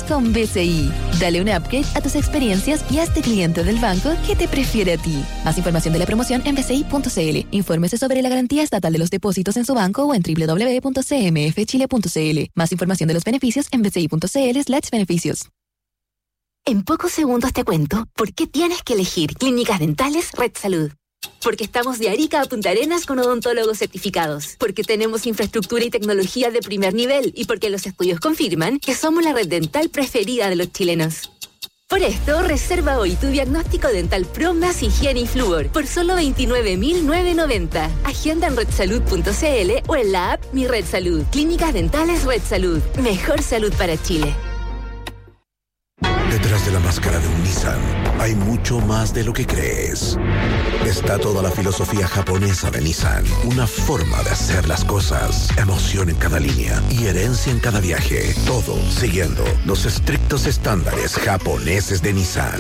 con BCI. Dale un upgrade a tus experiencias y hazte cliente del banco que te prefiere a ti. Más información de la promoción en bci.cl. Infórmese sobre la garantía estatal de los depósitos en su banco o en www.cmfchile.cl. Más información de los beneficios en bci.cl/beneficios. En pocos segundos te cuento por qué tienes que elegir Clínicas Dentales Red Salud. Porque estamos de Arica a Punta Arenas con odontólogos certificados. Porque tenemos infraestructura y tecnología de primer nivel. Y porque los estudios confirman que somos la red dental preferida de los chilenos. Por esto, reserva hoy tu diagnóstico dental Pro más higiene y flúor por solo 29.990. Agenda en redsalud.cl o en la app Mi Red Salud. Clínicas Dentales Red Salud. Mejor salud para Chile. Detrás de la máscara de un Nissan hay mucho más de lo que crees. Está toda la filosofía japonesa de Nissan, una forma de hacer las cosas, emoción en cada línea y herencia en cada viaje. Todo siguiendo los estrictos estándares japoneses de Nissan.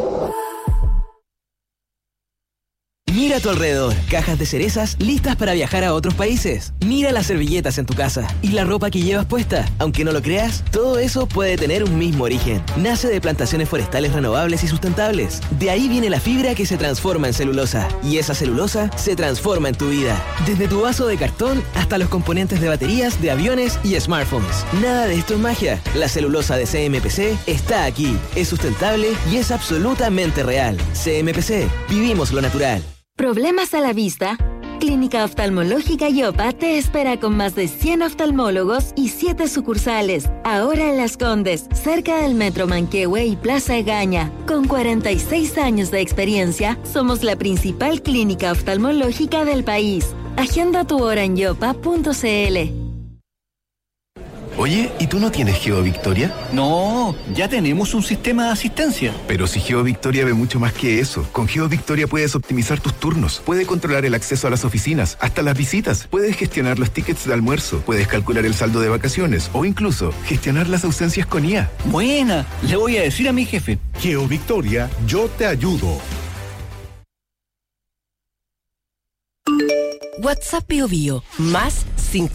Mira a tu alrededor, cajas de cerezas listas para viajar a otros países. Mira las servilletas en tu casa y la ropa que llevas puesta. Aunque no lo creas, todo eso puede tener un mismo origen. Nace de plantaciones forestales renovables y sustentables. De ahí viene la fibra que se transforma en celulosa. Y esa celulosa se transforma en tu vida. Desde tu vaso de cartón hasta los componentes de baterías, de aviones y smartphones. Nada de esto es magia. La celulosa de CMPC está aquí. Es sustentable y es absolutamente real. CMPC. Vivimos lo natural. ¿Problemas a la vista? Clínica Oftalmológica Yopa te espera con más de 100 oftalmólogos y 7 sucursales. Ahora en Las Condes, cerca del Metro Manquehue y Plaza Egaña. Con 46 años de experiencia, somos la principal clínica oftalmológica del país. Agenda tu hora en yopa.cl. Oye, ¿y tú no tienes GeoVictoria? No, ya tenemos un sistema de asistencia. Pero si GeoVictoria ve mucho más que eso. Con GeoVictoria puedes optimizar tus turnos, puedes controlar el acceso a las oficinas, hasta las visitas, puedes gestionar los tickets de almuerzo, puedes calcular el saldo de vacaciones o incluso gestionar las ausencias con IA. Buena, le voy a decir a mi jefe. GeoVictoria, yo te ayudo. WhatsApp BioBio más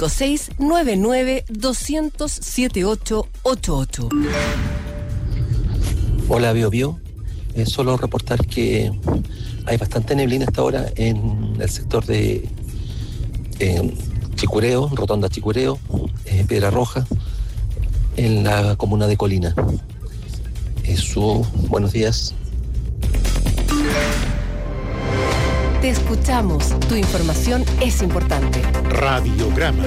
5699-200-7888. Hola BioBio, solo reportar que hay bastante neblina hasta ahora en el sector de Chicureo, Rotonda Chicureo, Piedra Roja, en la comuna de Colina. Buenos días. Te escuchamos. Tu información es importante. Radiograma.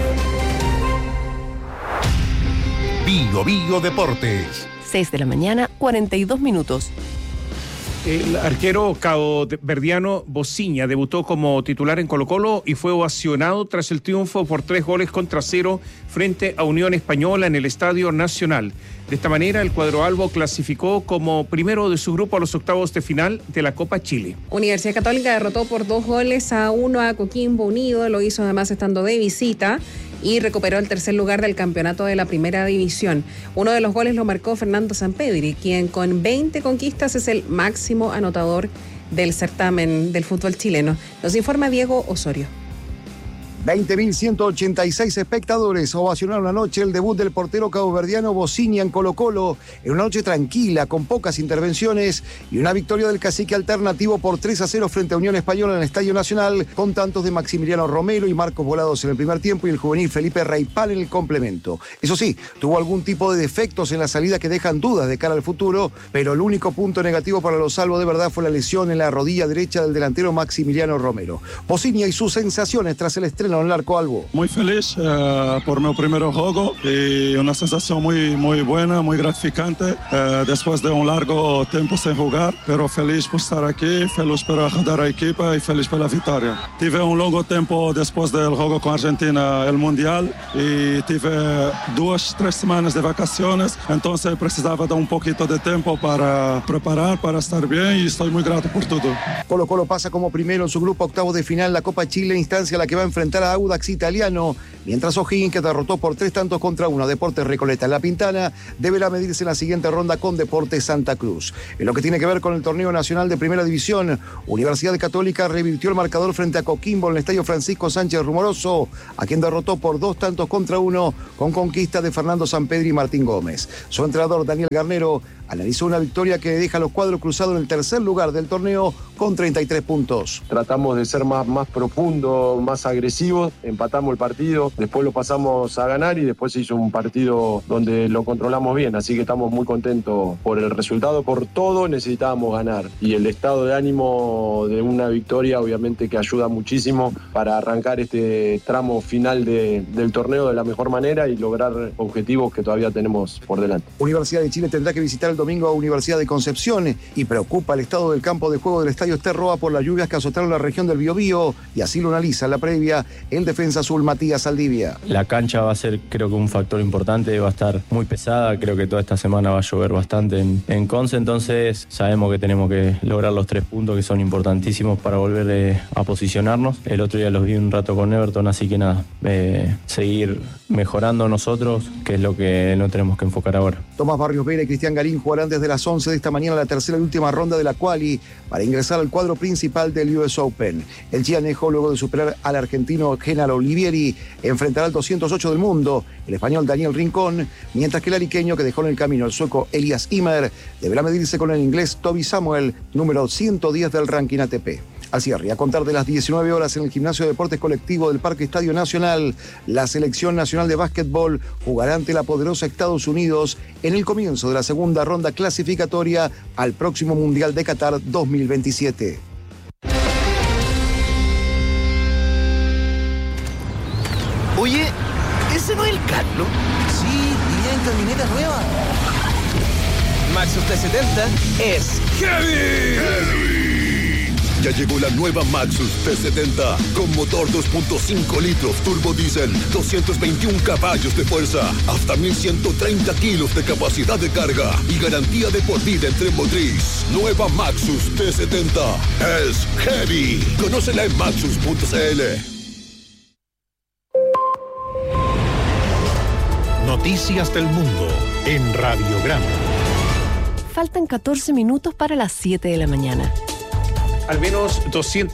Bio Deportes. 6 de la mañana, 42 minutos. El arquero caboverdiano Bociña debutó como titular en Colo-Colo y fue ovacionado tras el triunfo por 3-0 frente a Unión Española en el Estadio Nacional. De esta manera, el cuadro albo clasificó como primero de su grupo a los octavos de final de la Copa Chile. Universidad Católica derrotó por 2-1 a Coquimbo Unido, lo hizo además estando de visita y recuperó el tercer lugar del campeonato de la primera división. Uno de los goles lo marcó Fernando Sampedri, quien con 20 conquistas es el máximo anotador del certamen del fútbol chileno. Nos informa Diego Osorio. 20.186 espectadores ovacionaron anoche el debut del portero caboverdiano Bociña en Colo-Colo, en una noche tranquila, con pocas intervenciones y una victoria del cacique alternativo por 3-0 frente a Unión Española en el Estadio Nacional, con tantos de Maximiliano Romero y Marcos Volados en el primer tiempo y el juvenil Felipe Reipal en el complemento. Eso sí, tuvo algún tipo de defectos en la salida que dejan dudas de cara al futuro, pero el único punto negativo para los salvos de verdad fue la lesión en la rodilla derecha del delantero Maximiliano Romero. Bociña y sus sensaciones tras el estreno en el arco albo. Muy feliz por mi primer juego y una sensación muy buena, muy gratificante después de un largo tiempo sin jugar, pero feliz por estar aquí, feliz por ayudar a equipa y feliz por la victoria. Tuve un largo tiempo después del juego con Argentina, el Mundial, y tuve 2-3 semanas de vacaciones, entonces precisaba de un poquito de tiempo para preparar, para estar bien y estoy muy grato por todo. Colo-Colo pasa como primero en su grupo octavo de final la Copa Chile, instancia a la que va a enfrentar enfrentar a Audax Italiano, mientras O'Higgins, que derrotó por 3-1 a Deportes Recoleta en La Pintana, deberá medirse en la siguiente ronda con Deportes Santa Cruz. En lo que tiene que ver con el torneo nacional de Primera División, Universidad Católica revirtió el marcador frente a Coquimbo en el Estadio Francisco Sánchez Rumoroso, a quien derrotó por 2-1 con conquista de Fernando Sampedri y Martín Gómez. Su entrenador, Daniel Garnero, analizó una victoria que deja a los cuadros cruzados en el tercer lugar del torneo con 33 puntos. Tratamos de ser más profundos, más agresivos, empatamos el partido, después lo pasamos a ganar y después se hizo un partido donde lo controlamos bien, así que estamos muy contentos por el resultado, por todo necesitábamos ganar y el estado de ánimo de una victoria obviamente que ayuda muchísimo para arrancar este tramo final del torneo de la mejor manera y lograr objetivos que todavía tenemos por delante. Universidad de Chile tendrá que visitar el domingo a Universidad de Concepción y preocupa el estado del campo de juego del Estadio Esterroa por las lluvias que azotaron la región del Biobío, y así lo analiza en la previa el defensa azul Matías Saldivia. La cancha va a ser, creo que un factor importante, va a estar muy pesada, creo que toda esta semana va a llover bastante en Conce, entonces sabemos que tenemos que lograr los 3 puntos que son importantísimos para volver a posicionarnos. El otro día los vi un rato con Everton, así que nada, seguir mejorando nosotros, que es lo que no tenemos que enfocar ahora. Tomás Barrios Vera y Cristian Garín jugarán desde las 11 de esta mañana la tercera y última ronda de la quali para ingresar al cuadro principal del US Open. El chianejo, luego de superar al argentino Genaro Olivieri, enfrentará al 208 del mundo, el español Daniel Rincón, mientras que el ariqueño, que dejó en el camino al sueco Elias Ymer, deberá medirse con el inglés Toby Samuel, número 110 del ranking ATP. Al cierre, y a contar de las 19 horas en el Gimnasio de Deportes Colectivo del Parque Estadio Nacional, la Selección Nacional de Básquetbol jugará ante la poderosa Estados Unidos en el comienzo de la segunda ronda clasificatoria al próximo Mundial de Qatar 2027. Oye, ¿ese no es el Carlos? Sí, vivía en camioneta nueva. Maxus T70 es Heavy. Ya llegó la nueva Maxus T70 con motor 2.5 litros turbo diésel, 221 caballos de fuerza, hasta 1130 kilos de capacidad de carga y garantía de por vida en tren motriz. Nueva Maxus T70 es Heavy. Conócela en maxus.cl. Noticias del mundo en Radiograma. Faltan 14 minutos para las 7 de la mañana. Al menos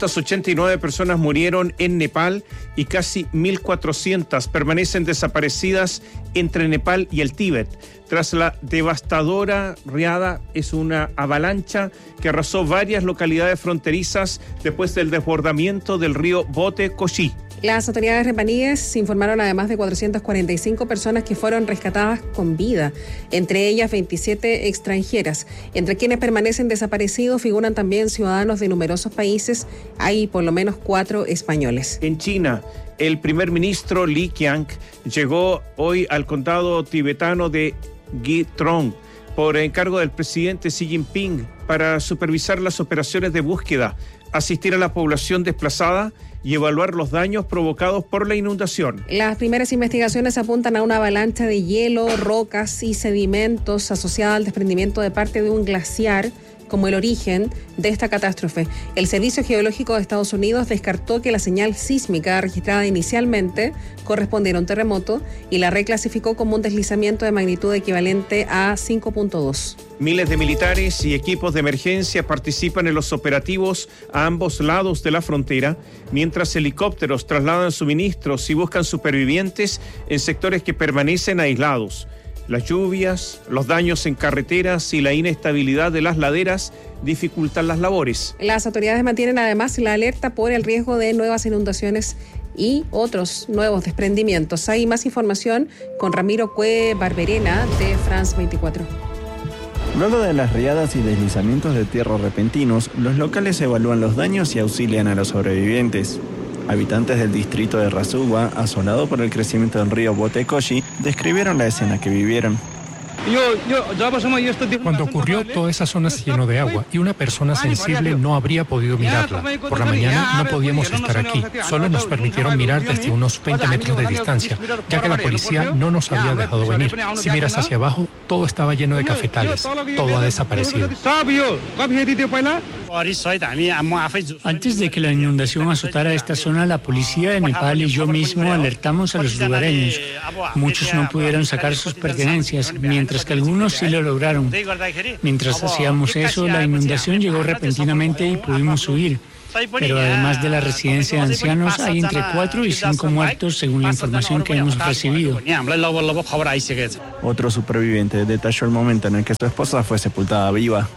289 personas murieron en Nepal y casi 1.400 permanecen desaparecidas entre Nepal y el Tíbet. Tras la devastadora riada, es una avalancha que arrasó varias localidades fronterizas después del desbordamiento del río Bote Koshi. Las autoridades nepalíes informaron además de 445 personas que fueron rescatadas con vida, entre ellas 27 extranjeras. Entre quienes permanecen desaparecidos figuran también ciudadanos de numerosos países, hay por lo menos 4 españoles. En China, el primer ministro Li Qiang llegó hoy al condado tibetano de Guitrong por encargo del presidente Xi Jinping para supervisar las operaciones de búsqueda, asistir a la población desplazada y evaluar los daños provocados por la inundación. Las primeras investigaciones apuntan a una avalancha de hielo, rocas y sedimentos asociada al desprendimiento de parte de un glaciar como el origen de esta catástrofe. El Servicio Geológico de Estados Unidos descartó que la señal sísmica registrada inicialmente correspondiera a un terremoto y la reclasificó como un deslizamiento de magnitud equivalente a 5.2. Miles de militares y equipos de emergencia participan en los operativos a ambos lados de la frontera, mientras helicópteros trasladan suministros y buscan supervivientes en sectores que permanecen aislados. Las lluvias, los daños en carreteras y la inestabilidad de las laderas dificultan las labores. Las autoridades mantienen además la alerta por el riesgo de nuevas inundaciones y otros nuevos desprendimientos. Hay más información con Ramiro Cue Barberena de France 24. Luego de las riadas y deslizamientos de tierra repentinos, los locales evalúan los daños y auxilian a los sobrevivientes. Habitantes del distrito de Rasuwa, asolado por el crecimiento del río Bote Koshi, describieron la escena que vivieron. Cuando ocurrió, toda esa zona se llenó de agua y una persona sensible no habría podido mirarla. Por la mañana no podíamos estar aquí, solo nos permitieron mirar desde unos 20 metros de distancia, ya que la policía no nos había dejado venir. Si miras hacia abajo, todo estaba lleno de cafetales, todo ha desaparecido. Antes de que la inundación azotara esta zona, la policía de Nepal y yo mismo alertamos a los lugareños. Muchos no pudieron sacar sus pertenencias, mientras que algunos sí lo lograron. Mientras hacíamos eso, la inundación llegó repentinamente y pudimos huir. Pero además de la residencia de ancianos, hay entre 4 y 5 muertos según la información que hemos recibido. Otro superviviente detalló el momento en el que su esposa fue sepultada viva.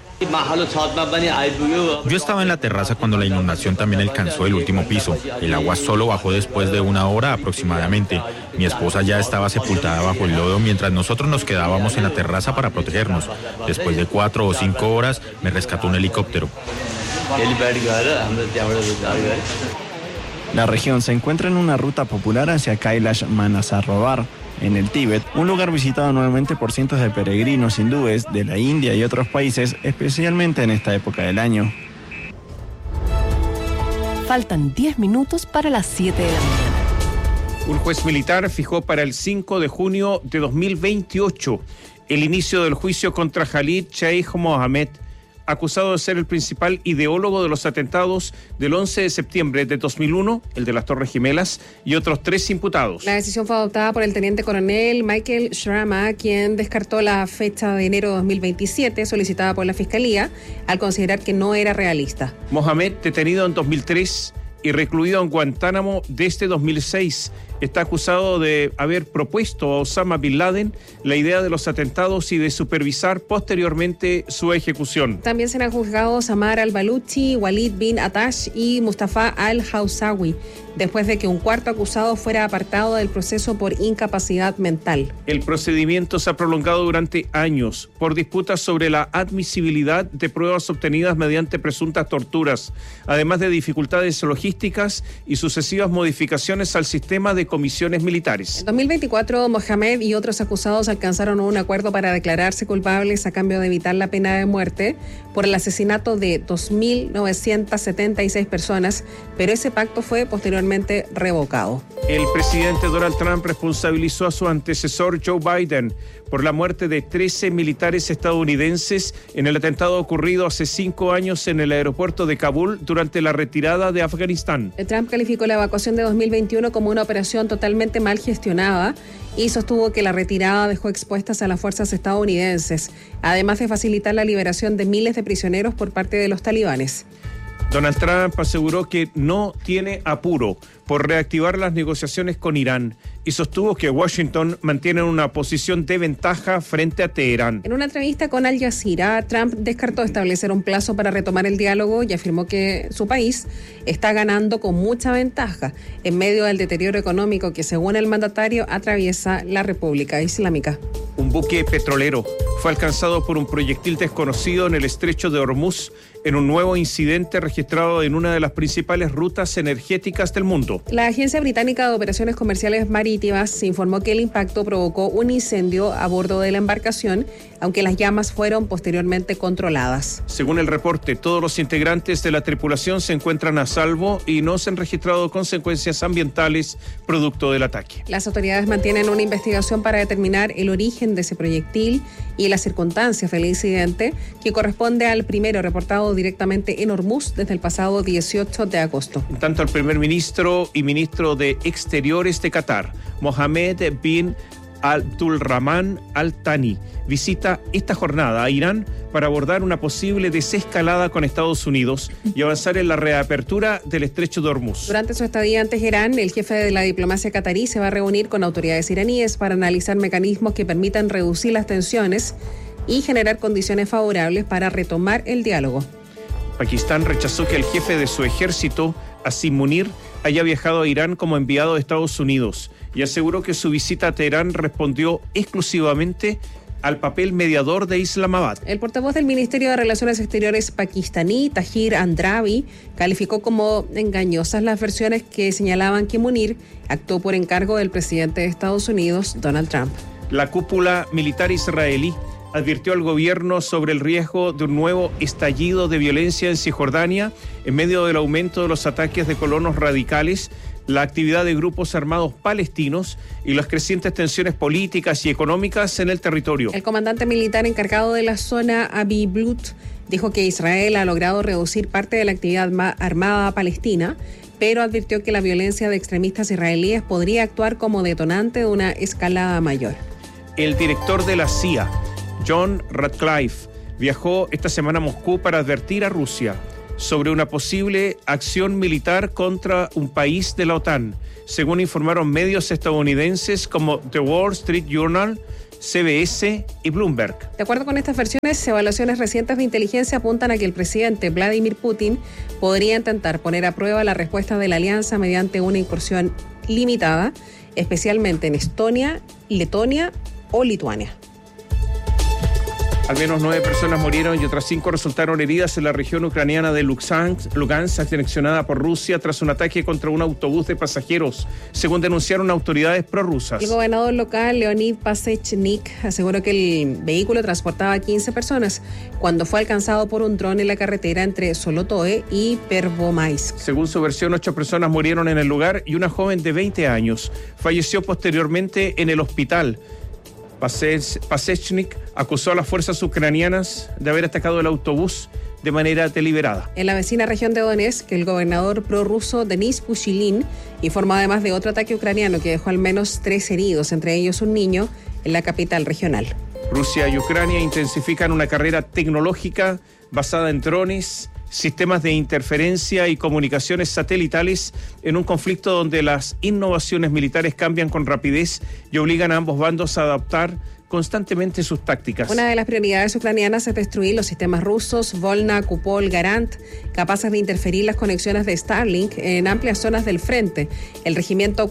Yo estaba en la terraza cuando la inundación también alcanzó el último piso. El agua solo bajó después de 1 hora aproximadamente. Mi esposa ya estaba sepultada bajo el lodo mientras nosotros nos quedábamos en la terraza para protegernos. Después de 4 o 5 horas me rescató un helicóptero. La región se encuentra en una ruta popular hacia Kailash Manasarovar, en el Tíbet, un lugar visitado anualmente por cientos de peregrinos hindúes de la India y otros países, especialmente en esta época del año. Faltan 10 minutos para las 7 de la mañana. Un juez militar fijó para el 5 de junio de 2028 el inicio del juicio contra Khalid Sheikh Mohammed, acusado de ser el principal ideólogo de los atentados del 11 de septiembre de 2001, el de las Torres Gemelas, y otros 3 imputados. La decisión fue adoptada por el teniente coronel Michael Shrama, quien descartó la fecha de enero de 2027 solicitada por la Fiscalía al considerar que no era realista. Mohamed, detenido en 2003 y recluido en Guantánamo desde 2006, está acusado de haber propuesto a Osama Bin Laden la idea de los atentados y de supervisar posteriormente su ejecución. También serán juzgados Samar al-Baluchi, Walid bin Atash y Mustafa al-Hawsawi, después de que un cuarto acusado fuera apartado del proceso por incapacidad mental. El procedimiento se ha prolongado durante años por disputas sobre la admisibilidad de pruebas obtenidas mediante presuntas torturas, además de dificultades logísticas y sucesivas modificaciones al sistema de comisiones militares. En 2024, Mohamed y otros acusados alcanzaron un acuerdo para declararse culpables a cambio de evitar la pena de muerte por el asesinato de 2.976 personas, pero ese pacto fue posteriormente revocado. El presidente Donald Trump responsabilizó a su antecesor Joe Biden por la muerte de 13 militares estadounidenses en el atentado ocurrido hace 5 años en el aeropuerto de Kabul durante la retirada de Afganistán. Trump calificó la evacuación de 2021 como una operación totalmente mal gestionada y sostuvo que la retirada dejó expuestas a las fuerzas estadounidenses, además de facilitar la liberación de miles de prisioneros por parte de los talibanes. Donald Trump aseguró que no tiene apuro por reactivar las negociaciones con Irán y sostuvo que Washington mantiene una posición de ventaja frente a Teherán. En una entrevista con Al Jazeera, Trump descartó establecer un plazo para retomar el diálogo y afirmó que su país está ganando con mucha ventaja en medio del deterioro económico que, según el mandatario, atraviesa la República Islámica. Un buque petrolero fue alcanzado por un proyectil desconocido en el estrecho de Hormuz en un nuevo incidente registrado en una de las principales rutas energéticas del mundo. La Agencia Británica de Operaciones Comerciales Marítimas informó que el impacto provocó un incendio a bordo de la embarcación, aunque las llamas fueron posteriormente controladas. Según el reporte, todos los integrantes de la tripulación se encuentran a salvo y no se han registrado consecuencias ambientales producto del ataque. Las autoridades mantienen una investigación para determinar el origen de ese proyectil y las circunstancias del incidente, que corresponde al primero reportado directamente en Hormuz desde el pasado 18 de agosto. Tanto el primer ministro y ministro de Exteriores de Qatar, Mohammed bin Abdulrahman Al Thani, visita esta jornada a Irán para abordar una posible desescalada con Estados Unidos y avanzar en la reapertura del estrecho de Hormuz. Durante su estadía en Teherán, el jefe de la diplomacia catarí se va a reunir con autoridades iraníes para analizar mecanismos que permitan reducir las tensiones y generar condiciones favorables para retomar el diálogo. Pakistán rechazó que el jefe de su ejército, Asim Munir, haya viajado a Irán como enviado de Estados Unidos y aseguró que su visita a Teherán respondió exclusivamente al papel mediador de Islamabad. El portavoz del Ministerio de Relaciones Exteriores pakistaní, Tahir Andrabi, calificó como engañosas las versiones que señalaban que Munir actuó por encargo del presidente de Estados Unidos, Donald Trump. La cúpula militar israelí advirtió al gobierno sobre el riesgo de un nuevo estallido de violencia en Cisjordania en medio del aumento de los ataques de colonos radicales, la actividad de grupos armados palestinos y las crecientes tensiones políticas y económicas en el territorio. El comandante militar encargado de la zona, Avi Blut, dijo que Israel ha logrado reducir parte de la actividad armada palestina, pero advirtió que la violencia de extremistas israelíes podría actuar como detonante de una escalada mayor. El director de la CIA, John Ratcliffe, viajó esta semana a Moscú para advertir a Rusia sobre una posible acción militar contra un país de la OTAN, según informaron medios estadounidenses como The Wall Street Journal, CBS y Bloomberg. De acuerdo con estas versiones, evaluaciones recientes de inteligencia apuntan a que el presidente Vladimir Putin podría intentar poner a prueba la respuesta de la alianza mediante una incursión limitada, especialmente en Estonia, Letonia o Lituania. Al menos 9 personas murieron y otras 5 resultaron heridas en la región ucraniana de Lugansk, anexionada por Rusia tras un ataque contra un autobús de pasajeros, según denunciaron autoridades prorrusas. El gobernador local, Leonid Pasechnik, aseguró que el vehículo transportaba 15 personas cuando fue alcanzado por un dron en la carretera entre Solotoe y Pervomaisk. Según su versión, 8 personas murieron en el lugar y una joven de 20 años falleció posteriormente en el hospital. Pasechnik acusó a las fuerzas ucranianas de haber atacado el autobús de manera deliberada. En la vecina región de Donetsk, el gobernador prorruso Denis Pushilin informó además de otro ataque ucraniano que dejó al menos 3 heridos, entre ellos un niño, en la capital regional. Rusia y Ucrania intensifican una carrera tecnológica basada en drones, sistemas de interferencia y comunicaciones satelitales en un conflicto donde las innovaciones militares cambian con rapidez y obligan a ambos bandos a adaptar constantemente sus tácticas. Una de las prioridades ucranianas es destruir los sistemas rusos Volna, Kupol, Garant, capaces de interferir las conexiones de Starlink en amplias zonas del frente. El regimiento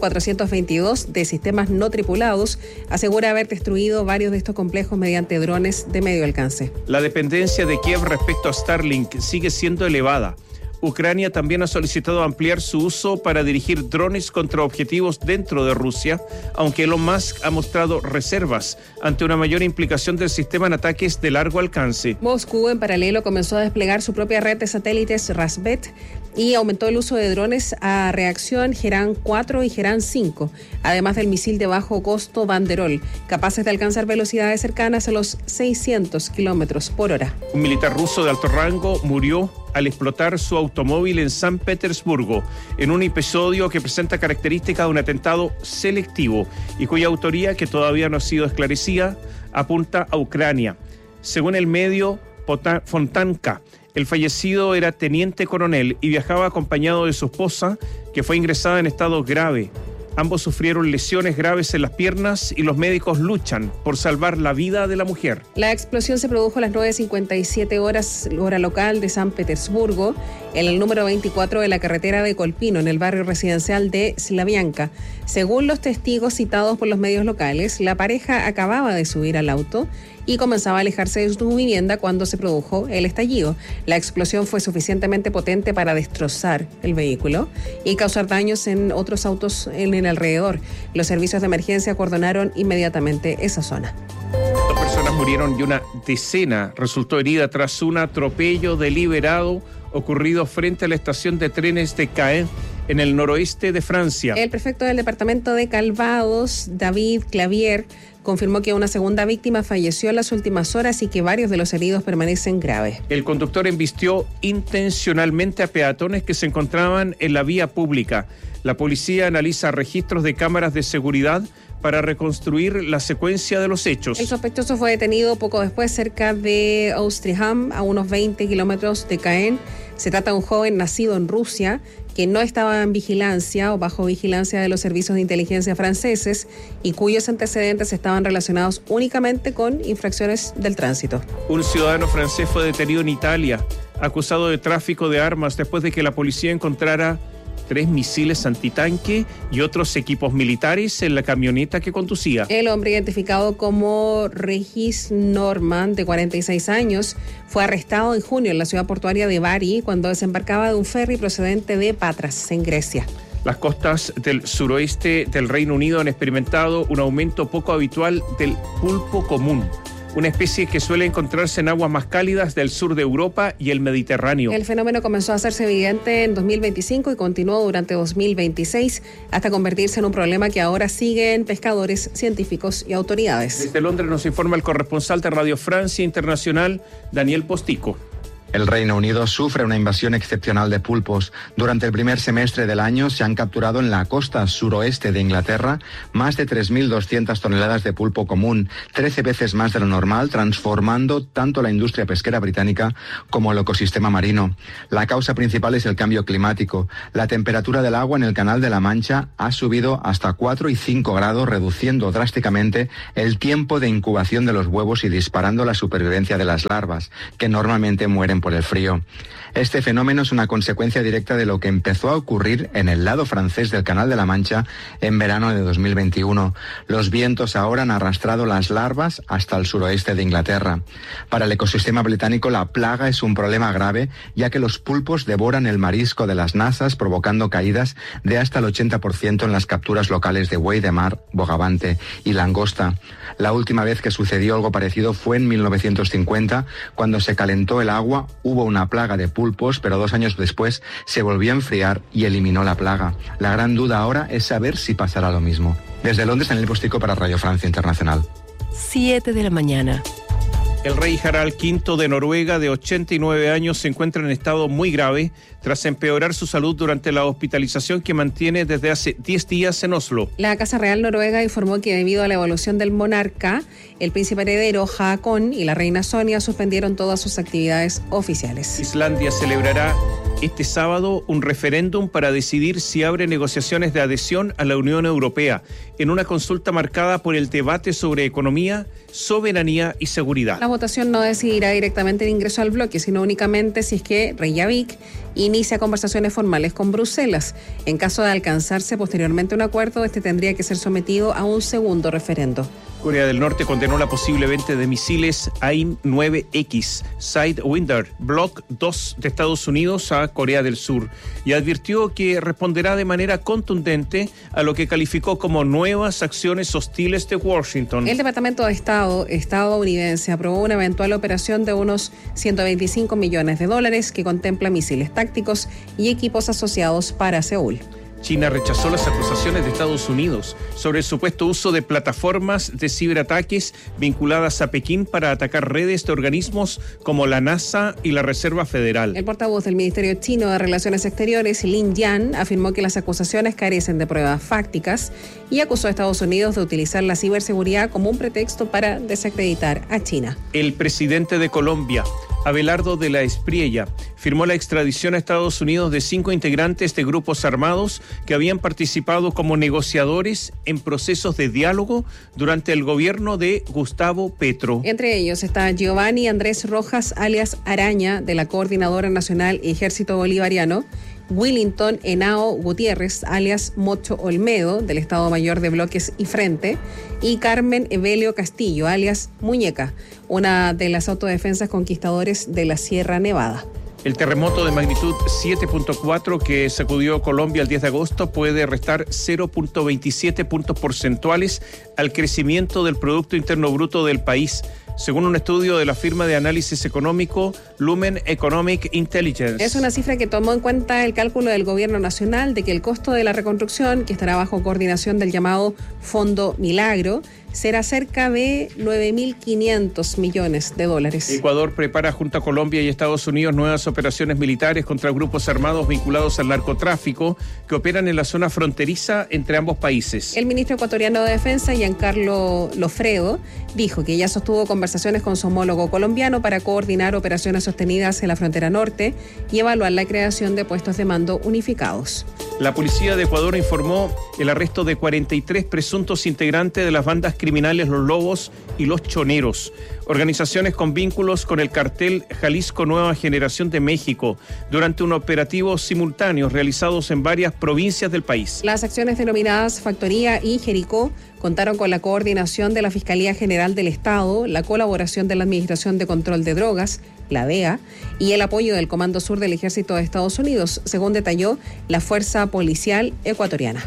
422 de sistemas no tripulados asegura haber destruido varios de estos complejos mediante drones de medio alcance. La dependencia de Kiev respecto a Starlink sigue siendo elevada. Ucrania también ha solicitado ampliar su uso para dirigir drones contra objetivos dentro de Rusia, aunque Elon Musk ha mostrado reservas ante una mayor implicación del sistema en ataques de largo alcance. Moscú, en paralelo, comenzó a desplegar su propia red de satélites Rasvet y aumentó el uso de drones a reacción Geran 4 y Geran 5, además del misil de bajo costo Banderol, capaces de alcanzar velocidades cercanas a los 600 kilómetros por hora. Un militar ruso de alto rango murió al explotar su automóvil en San Petersburgo, en un episodio que presenta características de un atentado selectivo y cuya autoría, que todavía no ha sido esclarecida, apunta a Ucrania. Según el medio Fontanka, el fallecido era teniente coronel y viajaba acompañado de su esposa, que fue ingresada en estado grave. Ambos sufrieron lesiones graves en las piernas y los médicos luchan por salvar la vida de la mujer. La explosión se produjo a las 9:57 horas, hora local de San Petersburgo, en el número 24 de la carretera de Kolpino, en el barrio residencial de Slavianka. Según los testigos citados por los medios locales, la pareja acababa de subir al auto y comenzaba a alejarse de su vivienda cuando se produjo el estallido. La explosión fue suficientemente potente para destrozar el vehículo y causar daños en otros autos en el alrededor. Los servicios de emergencia acordonaron inmediatamente esa zona. 2 personas murieron y una decena resultó herida tras un atropello deliberado ocurrido frente a la estación de trenes de Caen, en el noroeste de Francia. El prefecto del departamento de Calvados, David Clavier, confirmó que una segunda víctima falleció en las últimas horas y que varios de los heridos permanecen graves. El conductor embistió intencionalmente a peatones que se encontraban en la vía pública. La policía analiza registros de cámaras de seguridad para reconstruir la secuencia de los hechos. El sospechoso fue detenido poco después cerca de Ouistreham, a unos 20 kilómetros de Caen. Se trata de un joven nacido en Rusia que no estaba en vigilancia o bajo vigilancia de los servicios de inteligencia franceses y cuyos antecedentes estaban relacionados únicamente con infracciones del tránsito. Un ciudadano francés fue detenido en Italia, acusado de tráfico de armas después de que la policía encontrara 3 misiles antitanque y otros equipos militares en la camioneta que conducía. El hombre, identificado como Regis Norman, de 46 años, fue arrestado en junio en la ciudad portuaria de Bari cuando desembarcaba de un ferry procedente de Patras, en Grecia. Las costas del suroeste del Reino Unido han experimentado un aumento poco habitual del pulpo común, una especie que suele encontrarse en aguas más cálidas del sur de Europa y el Mediterráneo. El fenómeno comenzó a hacerse evidente en 2025 y continuó durante 2026 hasta convertirse en un problema que ahora siguen pescadores, científicos y autoridades. Desde Londres nos informa el corresponsal de Radio Francia Internacional, Daniel Postico. El Reino Unido sufre una invasión excepcional de pulpos. Durante el primer semestre del año se han capturado en la costa suroeste de Inglaterra más de 3.200 toneladas de pulpo común, 13 veces más de lo normal, transformando tanto la industria pesquera británica como el ecosistema marino. La causa principal es el cambio climático. La temperatura del agua en el Canal de la Mancha ha subido hasta 4 y 5 grados, reduciendo drásticamente el tiempo de incubación de los huevos y disparando la supervivencia de las larvas, que normalmente mueren por el frío. Este fenómeno es una consecuencia directa de lo que empezó a ocurrir en el lado francés del Canal de la Mancha en verano de 2021. Los vientos ahora han arrastrado las larvas hasta el suroeste de Inglaterra. Para el ecosistema británico, la plaga es un problema grave, ya que los pulpos devoran el marisco de las nasas, provocando caídas de hasta el 80% en las capturas locales de buey de mar, bogavante y langosta. La última vez que sucedió algo parecido fue en 1950, cuando se calentó el agua, hubo una plaga de pulpos, pero 2 años después se volvió a enfriar y eliminó la plaga. La gran duda ahora es saber si pasará lo mismo. Desde Londres, Daniel Postico para Radio Francia Internacional. 7 de la mañana. El rey Harald V de Noruega, de 89 años, se encuentra en estado muy grave tras empeorar su salud durante la hospitalización que mantiene desde hace 10 días en Oslo. La Casa Real Noruega informó que debido a la evolución del monarca, el príncipe heredero Haakon y la reina Sonia suspendieron todas sus actividades oficiales. Islandia celebrará este sábado un referéndum para decidir si abre negociaciones de adhesión a la Unión Europea, en una consulta marcada por el debate sobre economía, soberanía y seguridad. La votación no decidirá directamente el ingreso al bloque, sino únicamente si es que Reykjavik inicia conversaciones formales con Bruselas. En caso de alcanzarse posteriormente un acuerdo, este tendría que ser sometido a un segundo referendo. Corea del Norte condenó la posible venta de misiles AIM-9X Sidewinder Block 2 de Estados Unidos a Corea del Sur y advirtió que responderá de manera contundente a lo que calificó como nuevas acciones hostiles de Washington. El Departamento de Estado estadounidense aprobó una eventual operación de unos $125 millones que contempla misiles tácticos y equipos asociados para Seúl. China rechazó las acusaciones de Estados Unidos sobre el supuesto uso de plataformas de ciberataques vinculadas a Pekín para atacar redes de organismos como la NASA y la Reserva Federal. El portavoz del Ministerio Chino de Relaciones Exteriores, Lin Yan, afirmó que las acusaciones carecen de pruebas fácticas y acusó a Estados Unidos de utilizar la ciberseguridad como un pretexto para desacreditar a China. El presidente de Colombia, Abelardo de la Espriella, firmó la extradición a Estados Unidos de 5 integrantes de grupos armados que habían participado como negociadores en procesos de diálogo durante el gobierno de Gustavo Petro. Entre ellos está Giovanni Andrés Rojas, alias Araña, de la Coordinadora Nacional Ejército Bolivariano, Willington Henao Gutiérrez, alias Mocho Olmedo, del Estado Mayor de Bloques y Frente, y Carmen Evelio Castillo, alias Muñeca, una de las autodefensas conquistadores de la Sierra Nevada. El terremoto de magnitud 7.4 que sacudió Colombia el 10 de agosto puede restar 0.27 puntos porcentuales al crecimiento del Producto Interno Bruto del país, según un estudio de la firma de análisis económico Lumen Economic Intelligence. Es una cifra que tomó en cuenta el cálculo del gobierno nacional de que el costo de la reconstrucción, que estará bajo coordinación del llamado Fondo Milagro, será cerca de $9.500 millones. Ecuador prepara junto a Colombia y Estados Unidos nuevas operaciones militares contra grupos armados vinculados al narcotráfico que operan en la zona fronteriza entre ambos países. El ministro ecuatoriano de Defensa, Giancarlo Lofredo, dijo que ya sostuvo conversaciones con su homólogo colombiano para coordinar operaciones sostenidas en la frontera norte y evaluar la creación de puestos de mando unificados. La policía de Ecuador informó el arresto de 43 presuntos integrantes de las bandas criminales Los Lobos y Los Choneros, Organizaciones con vínculos con el cartel Jalisco Nueva Generación de México durante un operativo simultáneo realizados en varias provincias del país. Las acciones denominadas Factoría y Jericó contaron con la coordinación de la Fiscalía General del Estado, la colaboración de la Administración de Control de Drogas, la DEA, y el apoyo del Comando Sur del Ejército de Estados Unidos, según detalló la Fuerza Policial Ecuatoriana.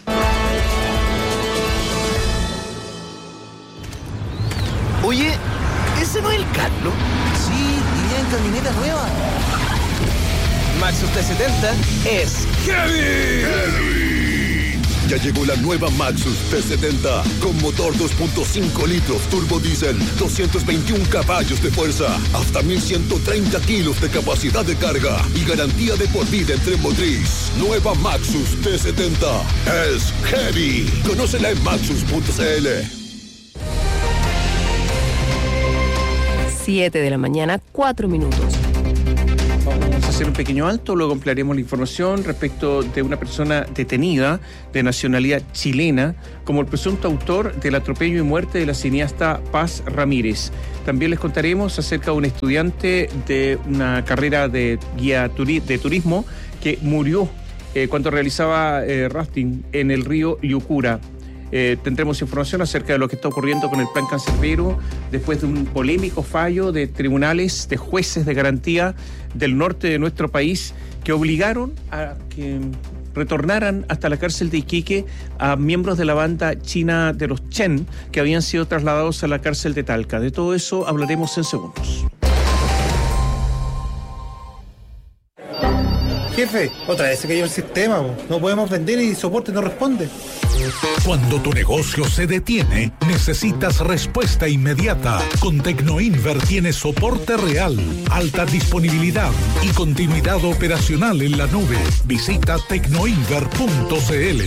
Oye, ¿ese no es el Carlos? Sí, iría en camioneta nueva. Maxus T70 es ¡Heavy! Ya llegó la nueva Maxus T70 con motor 2.5 litros turbo diésel, 221 caballos de fuerza, hasta 1130 kilos de capacidad de carga y garantía de por vida en tren motriz. Nueva Maxus T70 es Heavy. Conócela en maxus.cl. 7 de la mañana, 4 minutos. Vamos a hacer un pequeño alto, luego ampliaremos la información respecto de una persona detenida de nacionalidad chilena como el presunto autor del atropello y muerte de la cineasta Paz Ramírez. También les contaremos acerca de un estudiante de una carrera de guía de turismo que murió cuando realizaba rafting en el río Liucura. Tendremos información acerca de lo que está ocurriendo con el Plan Cancerbero después de un polémico fallo de tribunales, de jueces de garantía del norte de nuestro país que obligaron a que retornaran hasta la cárcel de Iquique a miembros de la banda china de los Chen que habían sido trasladados a la cárcel de Talca. De todo eso hablaremos en segundos. Jefe, otra vez se cayó el sistema, no podemos vender y soporte no responde. Cuando tu negocio se detiene, necesitas respuesta inmediata. Con Tecnoinver tienes soporte real, alta disponibilidad y continuidad operacional en la nube. Visita tecnoinver.cl.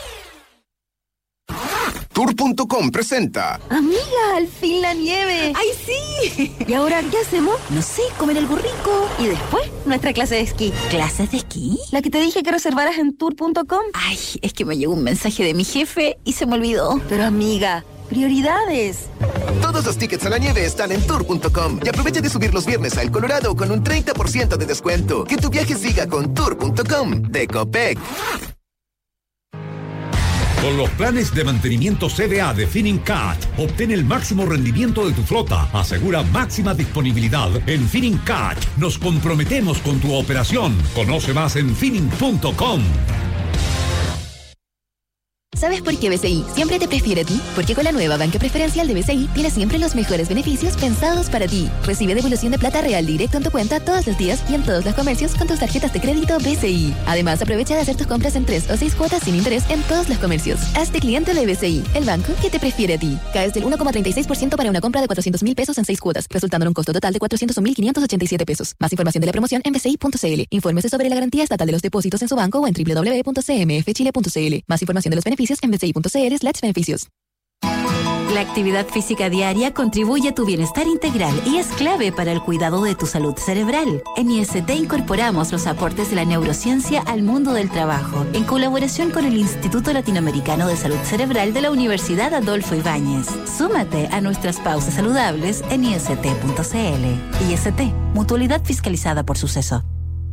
Tour.com presenta. Amiga, al fin la nieve. ¡Ay, sí! ¿Y ahora qué hacemos? No sé, comer algo rico. Y después, nuestra clase de esquí. ¿Clases de esquí? La que te dije que reservaras en Tour.com. Ay, es que me llegó un mensaje de mi jefe y se me olvidó. Pero amiga, prioridades. Todos los tickets a la nieve están en Tour.com y aprovecha de subir los viernes a El Colorado con un 30% de descuento. Que tu viaje siga con Tour.com de Copec. Con los planes de mantenimiento CDA de Finincat, obtén el máximo rendimiento de tu flota. Asegura máxima disponibilidad en Finincat. Nos comprometemos con tu operación. Conoce más en Finin.com. ¿Sabes por qué BCI siempre te prefiere a ti? Porque con la nueva banca preferencial de BCI tienes siempre los mejores beneficios pensados para ti. Recibe devolución de plata real directo en tu cuenta todos los días y en todos los comercios con tus tarjetas de crédito BCI. Además, aprovecha de hacer tus compras en 3 o 6 cuotas sin interés en todos los comercios. Hazte cliente de BCI, el banco que te prefiere a ti. Caes del 1,36% para una compra de 400,000 pesos en 6 cuotas, resultando en un costo total de 401,587 pesos. Más información de la promoción en bci.cl. Infórmese sobre la garantía estatal de los depósitos en su banco o en www.cmfchile.cl. Más información de los beneficios en bci.cl/beneficios. La actividad física diaria contribuye a tu bienestar integral y es clave para el cuidado de tu salud cerebral. En IST incorporamos los aportes de la neurociencia al mundo del trabajo, en colaboración con el Instituto Latinoamericano de Salud Cerebral de la Universidad Adolfo Ibáñez. Súmate a nuestras pausas saludables en ist.cl. IST, mutualidad fiscalizada por Suceso.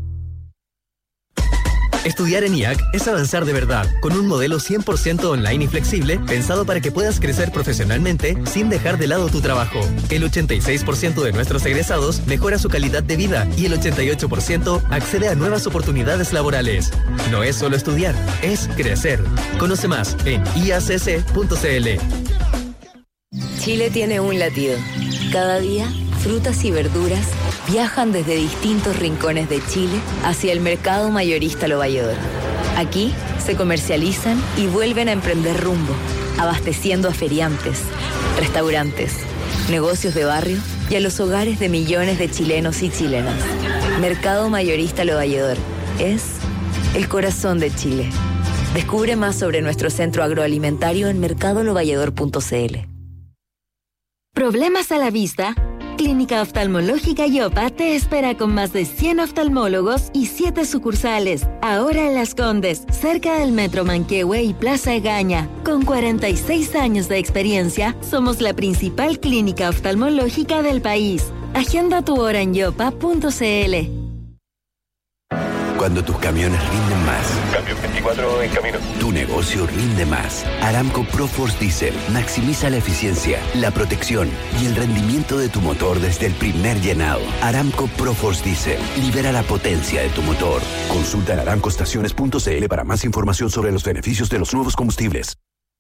Estudiar en IAC es avanzar de verdad, con un modelo 100% online y flexible, pensado para que puedas crecer profesionalmente sin dejar de lado tu trabajo. El 86% de nuestros egresados mejora su calidad de vida y el 88% accede a nuevas oportunidades laborales. No es solo estudiar, es crecer. Conoce más en iacc.cl. Chile tiene un latido. Cada día, frutas y verduras viajan desde distintos rincones de Chile hacia el mercado mayorista Lo Valledor. Aquí se comercializan y vuelven a emprender rumbo, abasteciendo a feriantes, restaurantes, negocios de barrio y a los hogares de millones de chilenos y chilenas. Mercado mayorista Lo Valledor es el corazón de Chile. Descubre más sobre nuestro centro agroalimentario en mercadolovalledor.cl. ¿Problemas a la vista? Clínica Oftalmológica Yopa te espera con más de 100 oftalmólogos y 7 sucursales. Ahora en Las Condes, cerca del Metro Manquehue y Plaza Egaña. Con 46 años de experiencia, somos la principal clínica oftalmológica del país. Agenda tu hora en yopa.cl. Cuando tus camiones rinden más. Cambio 24 en camino. Tu negocio rinde más. Aramco ProForce Diesel maximiza la eficiencia, la protección y el rendimiento de tu motor desde el primer llenado. Aramco ProForce Diesel libera la potencia de tu motor. Consulta en aramcoestaciones.cl para más información sobre los beneficios de los nuevos combustibles.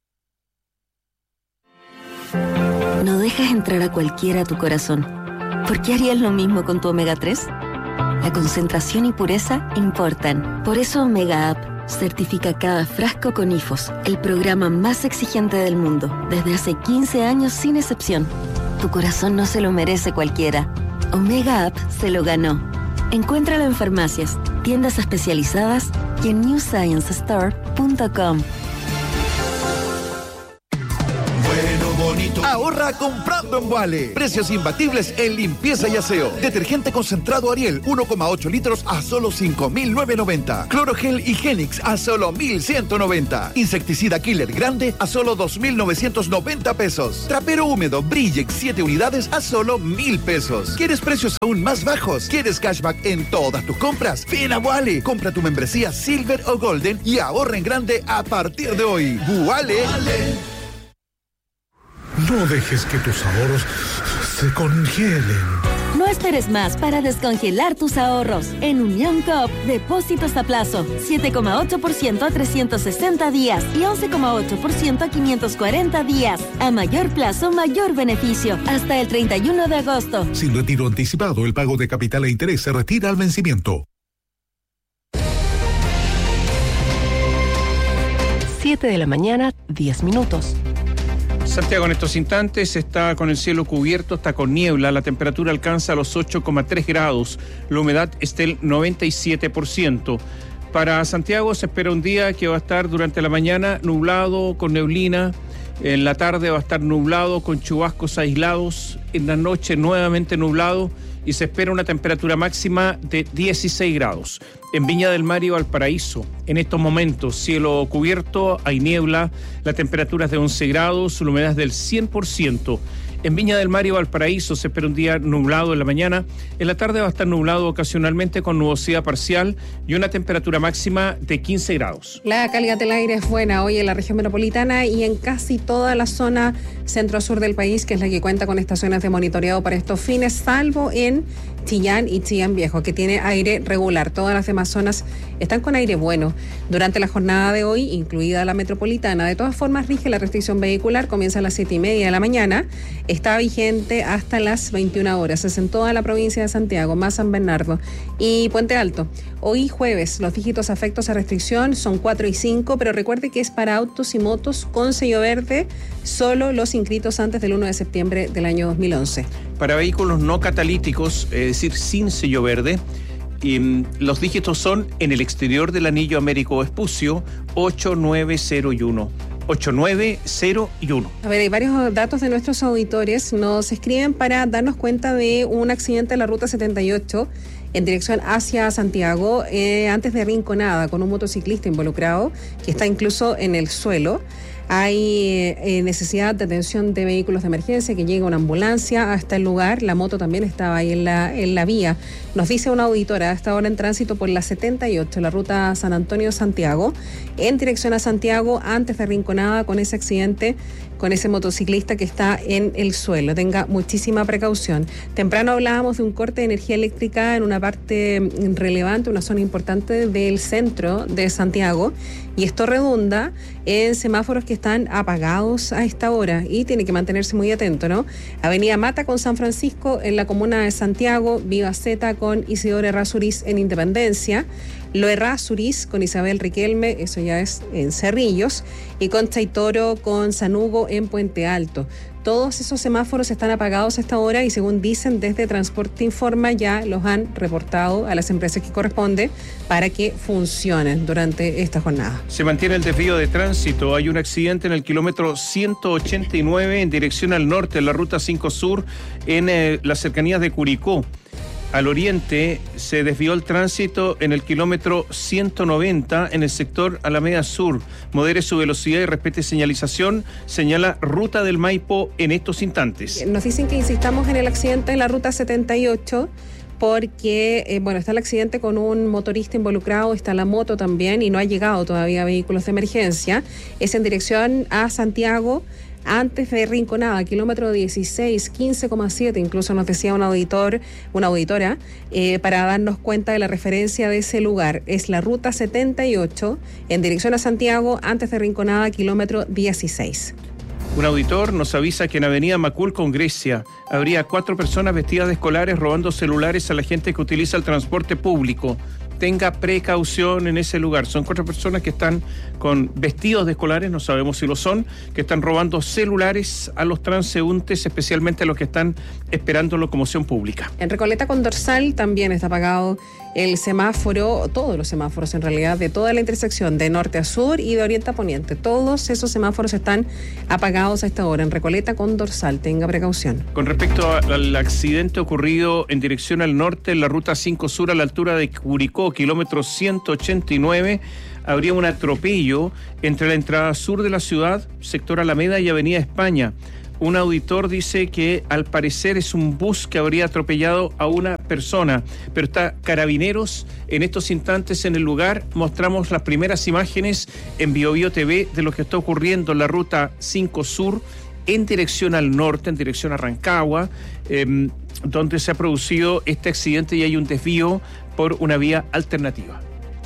No dejas entrar a cualquiera a tu corazón. ¿Por qué harías lo mismo con tu omega 3? La concentración y pureza importan. Por eso Omega Up certifica cada frasco con IFOS, el programa más exigente del mundo, desde hace 15 años sin excepción. Tu corazón no se lo merece cualquiera. Omega Up se lo ganó. Encuéntralo en farmacias, tiendas especializadas y en newsciencestore.com. Ahorra comprando en Wale. Precios imbatibles en limpieza y aseo. Detergente concentrado Ariel 1,8 litros a solo 5.990. Clorogel Higienix a solo 1.190. Insecticida Killer Grande a solo 2.990 pesos. Trapero húmedo Brillex 7 unidades a solo 1.000 pesos. ¿Quieres precios aún más bajos? ¿Quieres cashback en todas tus compras? Ven a Wale. Compra tu membresía Silver o Golden y ahorra en grande a partir de hoy. Wale. No dejes que tus ahorros se congelen. No esperes más para descongelar tus ahorros. En Unión Coop, depósitos a plazo, 7,8% a 360 días y 11,8% a 540 días. A mayor plazo, mayor beneficio. Hasta el 31 de agosto. Sin retiro anticipado, el pago de capital e interés se retira al vencimiento. 7 de la mañana, 10 minutos. Santiago en estos instantes está con el cielo cubierto, está con niebla, la temperatura alcanza los 8,3 grados, la humedad está el 97%. Para Santiago se espera un día que va a estar durante la mañana nublado con neblina, en la tarde va a estar nublado con chubascos aislados, en la noche nuevamente nublado y se espera una temperatura máxima de 16 grados. En Viña del Mar y Valparaíso, en estos momentos, cielo cubierto, hay niebla, la temperatura es de 11 grados, la humedad es del 100%. En Viña del Mar y Valparaíso se espera un día nublado en la mañana, en la tarde va a estar nublado ocasionalmente con nubosidad parcial y una temperatura máxima de 15 grados. La calidad del aire es buena hoy en la región metropolitana y en casi toda la zona centro-sur del país, que es la que cuenta con estaciones de monitoreado para estos fines, salvo en Chillán y Chillán Viejo, que tiene aire regular. Todas las demás zonas están con aire bueno. Durante la jornada de hoy, incluida la metropolitana, de todas formas rige la restricción vehicular, comienza a las 7:30 de la mañana, está vigente hasta las 21 horas. Es en toda la provincia de Santiago, más San Bernardo y Puente Alto. Hoy jueves, los dígitos afectos a restricción son 4 y 5, pero recuerde que es para autos y motos con sello verde, solo los inscritos antes del 1 de septiembre del año 2011. Para vehículos no catalíticos, es decir, sin sello verde, los dígitos son en el exterior del anillo Américo Vespucio 8901. 8901. A ver, hay varios datos de nuestros auditores. Nos escriben para darnos cuenta de un accidente en la ruta 78 en dirección hacia Santiago, antes de Rinconada, con un motociclista involucrado que está incluso en el suelo. Hay necesidad de atención de vehículos de emergencia, que llegue una ambulancia hasta el lugar. La moto también estaba ahí en la vía. Nos dice una auditora, hasta ahora en tránsito por la 78, la ruta San Antonio-Santiago, en dirección a Santiago, antes de Rinconada, con ese accidente, con ese motociclista que está en el suelo. Tenga muchísima precaución. Temprano hablábamos de un corte de energía eléctrica en una parte relevante, una zona importante del centro de Santiago, y esto redunda en semáforos que están apagados a esta hora y tiene que mantenerse muy atento, ¿no? Avenida Mata con San Francisco en la comuna de Santiago, Viva Zeta con Isidoro Errázuriz en Independencia, Lo Errázuriz con Isabel Riquelme, eso ya es en Cerrillos, y con Chaitoro con San Hugo en Puente Alto. Todos esos semáforos están apagados a esta hora y según dicen desde Transporte Informa ya los han reportado a las empresas que corresponde para que funcionen durante esta jornada. Se mantiene el desvío de tránsito. Hay un accidente en el kilómetro 189 en dirección al norte, en la ruta 5 Sur, en las cercanías de Curicó. Al oriente se desvió el tránsito en el kilómetro 190 en el sector Alameda Sur. Modere su velocidad y respete señalización, señala Ruta del Maipo en estos instantes. Nos dicen que insistamos en el accidente en la ruta 78 porque, está el accidente con un motorista involucrado, está la moto también y no ha llegado todavía vehículos de emergencia. Es en dirección a Santiago, antes de Rinconada, kilómetro 16, 15,7, incluso nos decía una auditora, para darnos cuenta de la referencia de ese lugar. Es la ruta 78, en dirección a Santiago, antes de Rinconada, kilómetro 16. Un auditor nos avisa que en Avenida Macul con Grecia habría 4 personas vestidas de escolares robando celulares a la gente que utiliza el transporte público. Tenga precaución en ese lugar. Son 4 personas que están con vestidos de escolares, no sabemos si lo son, que están robando celulares a los transeúntes, especialmente a los que están esperando locomoción pública. En Recoleta con Dorsal también está apagado el semáforo, todos los semáforos en realidad, de toda la intersección de norte a sur y de oriente a poniente. Todos esos semáforos están apagados a esta hora. En Recoleta con Dorsal, tenga precaución. Con respecto al accidente ocurrido en dirección al norte, en la ruta 5 Sur, a la altura de Curicó, kilómetro 189, habría un atropello entre la entrada sur de la ciudad, sector Alameda y Avenida España. Un auditor dice que al parecer es un bus que habría atropellado a una persona, pero está Carabineros en estos instantes en el lugar. Mostramos las primeras imágenes en BioBio TV de lo que está ocurriendo en la ruta 5 Sur en dirección al norte, en dirección a Rancagua, donde se ha producido este accidente y hay un desvío por una vía alternativa.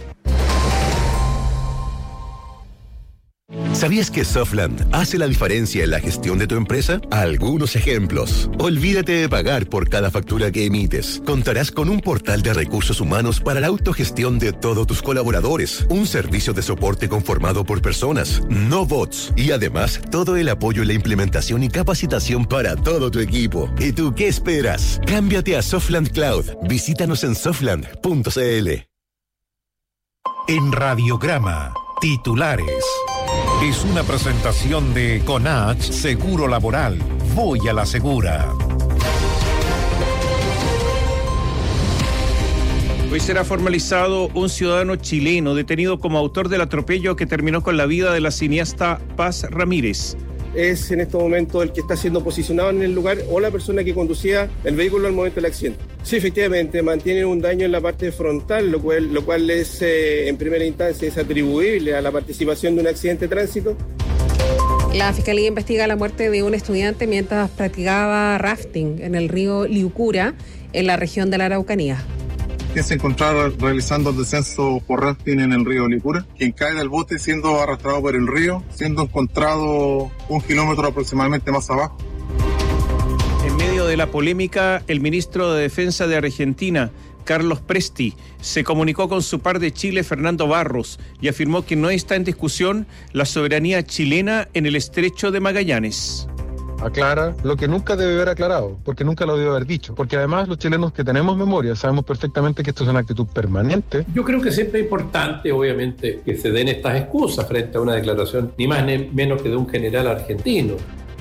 ¿Sabías que Softland hace la diferencia en la gestión de tu empresa? Algunos ejemplos. Olvídate de pagar por cada factura que emites. Contarás con un portal de recursos humanos para la autogestión de todos tus colaboradores. Un servicio de soporte conformado por personas, no bots. Y además, todo el apoyo en la implementación y capacitación para todo tu equipo. ¿Y tú qué esperas? Cámbiate a Softland Cloud. Visítanos en softland.cl. En Radiograma, titulares. Es una presentación de Conach Seguro Laboral. Voy a la segura. Hoy será formalizado un ciudadano chileno detenido como autor del atropello que terminó con la vida de la cineasta Paz Ramírez. Es en este momento el que está siendo posicionado en el lugar o la persona que conducía el vehículo al momento del accidente. Sí, efectivamente, mantiene un daño en la parte frontal, lo cual es, en primera instancia, es atribuible a la participación de un accidente de tránsito. La Fiscalía investiga la muerte de un estudiante mientras practicaba rafting en el río Liucura, en la región de la Araucanía. Quien se encontraba realizando el descenso por rafting en el río Licura, quien cae del bote siendo arrastrado por el río, siendo encontrado 1 kilómetro aproximadamente más abajo. En medio de la polémica, el ministro de Defensa de Argentina, Carlos Presti, se comunicó con su par de Chile, Fernando Barros, y afirmó que no está en discusión la soberanía chilena en el estrecho de Magallanes. Aclara lo que nunca debe haber aclarado, porque nunca lo debe haber dicho, porque además los chilenos que tenemos memoria sabemos perfectamente que esto es una actitud permanente. Yo creo que siempre es importante, obviamente, que se den estas excusas frente a una declaración ni más ni menos que de un general argentino.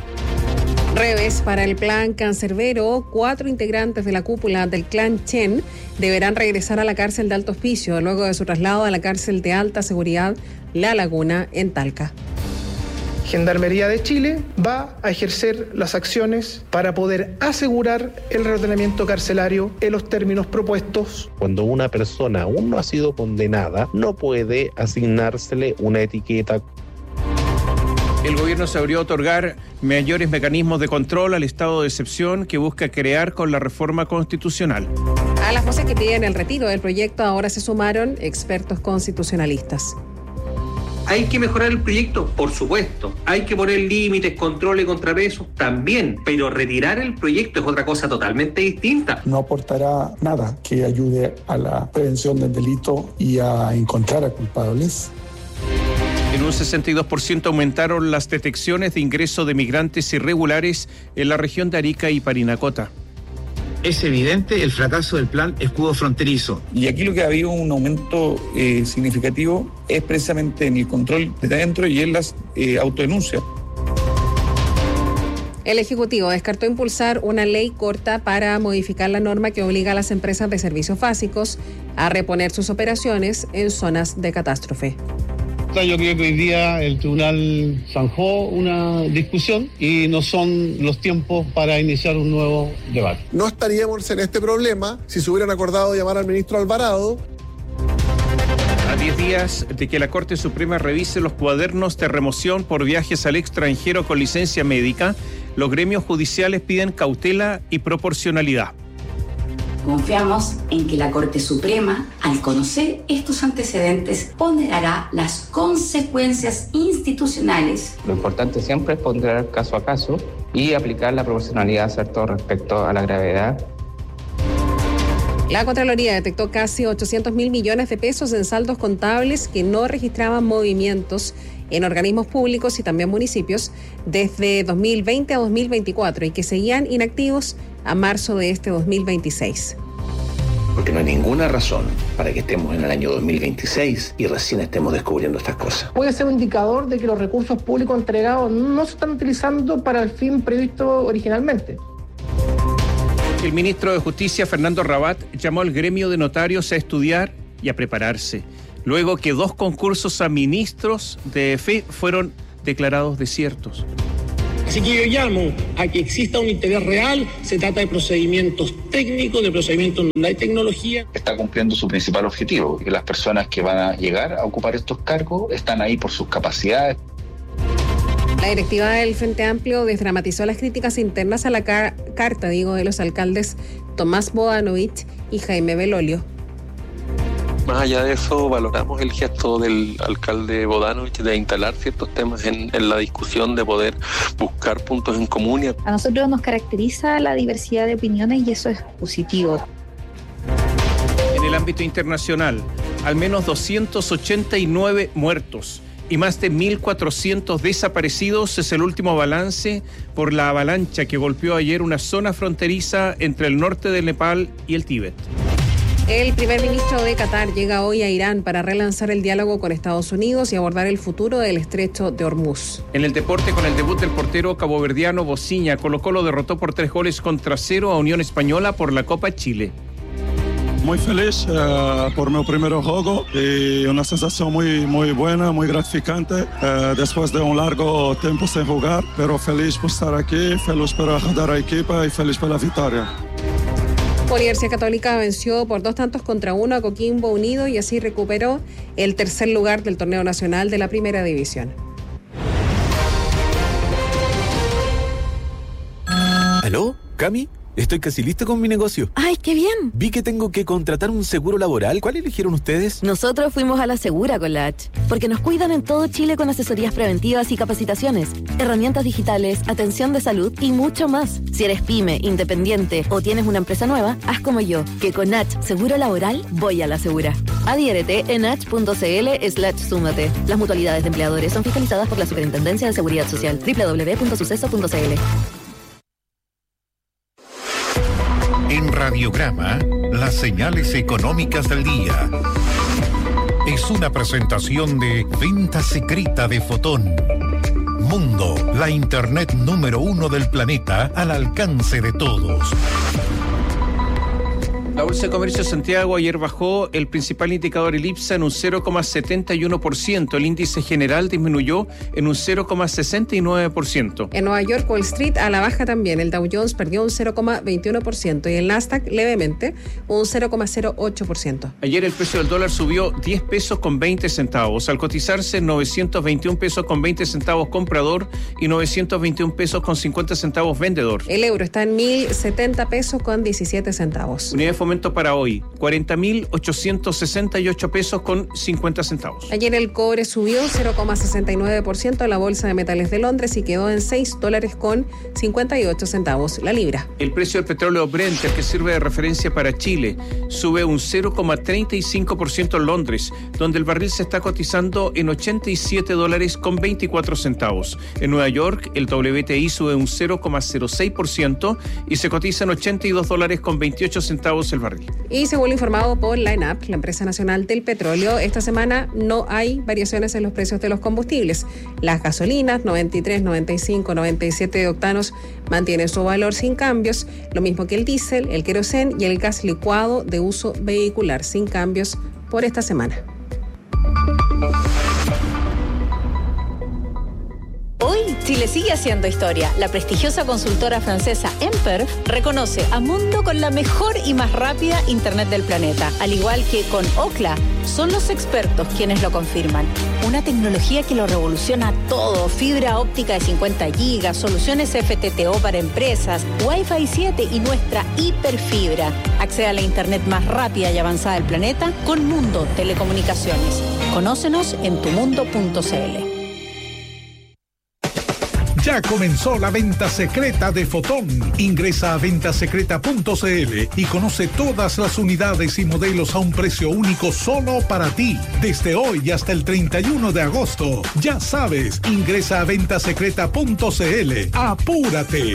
Revés para el plan Cancerbero. 4 integrantes de la cúpula del clan Chen deberán regresar a la cárcel de Alto Hospicio luego de su traslado a la cárcel de alta seguridad La Laguna en Talca. Gendarmería de Chile va a ejercer las acciones para poder asegurar el reordenamiento carcelario en los términos propuestos. Cuando una persona aún no ha sido condenada, no puede asignársele una etiqueta. El gobierno se abrió a otorgar mayores mecanismos de control al estado de excepción que busca crear con la reforma constitucional. A las voces que piden el retiro del proyecto ahora se sumaron expertos constitucionalistas. ¿Hay que mejorar el proyecto? Por supuesto. ¿Hay que poner límites, controles, contrapesos? También. Pero retirar el proyecto es otra cosa totalmente distinta. No aportará nada que ayude a la prevención del delito y a encontrar a culpables. En En un 62% aumentaron las detecciones de ingreso de migrantes irregulares en la región de Arica y Parinacota. Es evidente el fracaso del plan escudo fronterizo. Y aquí lo que ha habido un aumento significativo es precisamente en el control desde adentro y en las autodenuncias. El Ejecutivo descartó impulsar una ley corta para modificar la norma que obliga a las empresas de servicios básicos a reponer sus operaciones en zonas de catástrofe. Yo creo que hoy día el tribunal zanjó una discusión y no son los tiempos para iniciar un nuevo debate. No estaríamos en este problema si se hubieran acordado llamar al ministro Alvarado. A 10 días de que la Corte Suprema revise los cuadernos de remoción por viajes al extranjero con licencia médica, los gremios judiciales piden cautela y proporcionalidad. Confiamos en que la Corte Suprema, al conocer estos antecedentes, ponderará las consecuencias institucionales. Lo importante siempre es ponderar caso a caso y aplicar la proporcionalidad, ¿cierto?, respecto a la gravedad. La Contraloría detectó casi 800.000 millones de pesos en saldos contables que no registraban movimientos en organismos públicos y también municipios desde 2020 a 2024 y que seguían inactivos a marzo de este 2026. Porque no hay ninguna razón para que estemos en el año 2026 y recién estemos descubriendo estas cosas. Puede ser un indicador de que los recursos públicos entregados no se están utilizando para el fin previsto originalmente. El ministro de Justicia, Fernando Rabat, llamó al gremio de notarios a estudiar y a prepararse, luego que 2 concursos a ministros de fe fueron declarados desiertos. Así que yo llamo a que exista un interés real, se trata de procedimientos técnicos, de procedimientos donde hay tecnología. Está cumpliendo su principal objetivo, que las personas que van a llegar a ocupar estos cargos están ahí por sus capacidades. La directiva del Frente Amplio desdramatizó las críticas internas a la carta de los alcaldes Tomás Bodanovich y Jaime Belolio. Más allá de eso, valoramos el gesto del alcalde Bodanovich de instalar ciertos temas en la discusión, de poder buscar puntos en común. A nosotros nos caracteriza la diversidad de opiniones y eso es positivo. En el ámbito internacional, al menos 289 muertos y más de 1.400 desaparecidos es el último balance por la avalancha que golpeó ayer una zona fronteriza entre el norte del Nepal y el Tíbet. El primer ministro de Qatar llega hoy a Irán para relanzar el diálogo con Estados Unidos y abordar el futuro del estrecho de Hormuz. En el deporte, con el debut del portero caboverdiano Bociña, Colo-Colo derrotó por 3-0 a Unión Española por la Copa Chile. Muy feliz por mi primer juego y una sensación muy buena, muy gratificante después de un largo tiempo sin jugar, pero feliz por estar aquí, feliz por ayudar a la equipa y feliz por la victoria. Universidad Católica venció por 2-1 a Coquimbo Unido y así recuperó el tercer lugar del torneo nacional de la Primera División. ¿Aló? ¿Cami? Estoy casi listo con mi negocio. ¡Ay, qué bien! Vi que tengo que contratar un seguro laboral. ¿Cuál eligieron ustedes? Nosotros fuimos a La Segura con la H, porque nos cuidan en todo Chile con asesorías preventivas y capacitaciones, herramientas digitales, atención de salud y mucho más. Si eres pyme, independiente o tienes una empresa nueva, haz como yo, que con H Seguro Laboral voy a La Segura. Adhiérete en h.cl/súmate. Las mutualidades de empleadores son fiscalizadas por la Superintendencia de Seguridad Social. www.suceso.cl. En Radiograma, las señales económicas del día. Es una presentación de Venta Secreta de Fotón. Mundo, la internet número 1 del planeta al alcance de todos. La Bolsa de Comercio de Santiago ayer bajó el principal indicador, el IPSA, en un 0,71%. El índice general disminuyó en un 0,69%. En Nueva York, Wall Street a la baja también. El Dow Jones perdió un 0,21% y el Nasdaq levemente un 0,08%. Ayer el precio del dólar subió 10 pesos con 20 centavos, al cotizarse en 921 pesos con 20 centavos comprador y 921 pesos con 50 centavos vendedor. El euro está en 1.070 pesos con 17 centavos. Unidad de Fomento aumento para hoy, 40.868 pesos con 50 centavos. Ayer el cobre subió 0,69% en la Bolsa de Metales de Londres y quedó en $6 con 58 centavos la libra. El precio del petróleo Brent, el que sirve de referencia para Chile, sube un 0,35% en Londres, donde el barril se está cotizando en $87 con 24 centavos. En Nueva York, el WTI sube un 0,06% y se cotiza en $82 con 28 centavos el barril. Y según lo informado por LineUp, la empresa nacional del petróleo, esta semana no hay variaciones en los precios de los combustibles. Las gasolinas 93, 95, 97 de octanos mantienen su valor sin cambios, lo mismo que el diésel, el querosén y el gas licuado de uso vehicular sin cambios por esta semana. Hoy, Chile sigue haciendo historia. La prestigiosa consultora francesa Emper reconoce a Mundo con la mejor y más rápida Internet del planeta. Al igual que con Ookla, son los expertos quienes lo confirman. Una tecnología que lo revoluciona todo. Fibra óptica de 50 gigas, soluciones FTTO para empresas, Wi-Fi 7 y nuestra hiperfibra. Accede a la Internet más rápida y avanzada del planeta con Mundo Telecomunicaciones. Conócenos en tumundo.cl. Ya comenzó la venta secreta de Fotón. Ingresa a ventasecreta.cl y conoce todas las unidades y modelos a un precio único solo para ti. Desde hoy hasta el 31 de agosto. Ya sabes, ingresa a ventasecreta.cl. ¡Apúrate!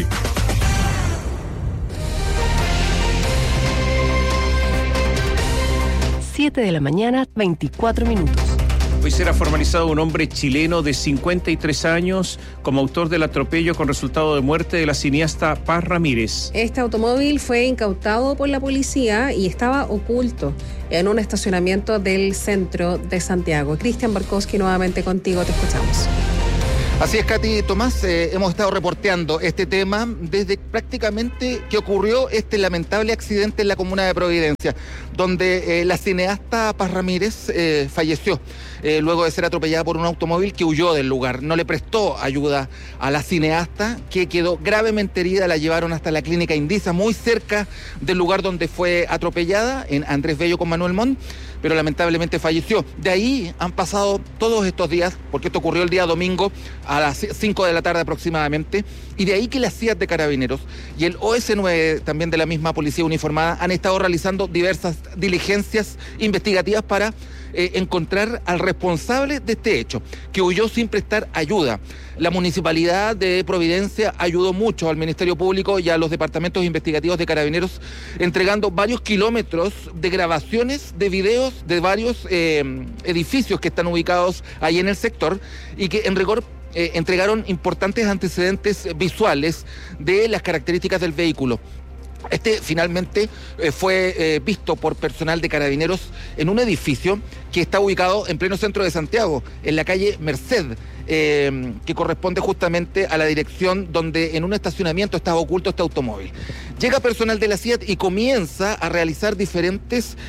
7 de la mañana, 24 minutos. Hoy será formalizado un hombre chileno de 53 años como autor del atropello con resultado de muerte de la cineasta Paz Ramírez. Este automóvil fue incautado por la policía y estaba oculto en un estacionamiento del centro de Santiago. Cristian Barkowski, nuevamente contigo, te escuchamos. Así es, Katy Tomás, hemos estado reporteando este tema desde prácticamente que ocurrió este lamentable accidente en la comuna de Providencia, donde la cineasta Paz Ramírez falleció luego de ser atropellada por un automóvil que huyó del lugar. No le prestó ayuda a la cineasta, que quedó gravemente herida. La llevaron hasta la clínica Indisa, muy cerca del lugar donde fue atropellada, en Andrés Bello con Manuel Montt, pero lamentablemente falleció. De ahí han pasado todos estos días, porque esto ocurrió el día domingo a las 5 de la tarde aproximadamente, y de ahí que las CIAT de Carabineros y el OS9 también de la misma Policía Uniformada han estado realizando diversas diligencias investigativas para encontrar al responsable de este hecho, que huyó sin prestar ayuda. La Municipalidad de Providencia ayudó mucho al Ministerio Público y a los departamentos investigativos de Carabineros, entregando varios kilómetros de grabaciones de videos de varios edificios que están ubicados ahí en el sector y que en rigor entregaron importantes antecedentes visuales de las características del vehículo. Este finalmente fue visto por personal de Carabineros en un edificio que está ubicado en pleno centro de Santiago, en la calle Merced, que corresponde justamente a la dirección donde en un estacionamiento estaba oculto este automóvil. Llega personal de la CIAT y comienza a realizar diferentes,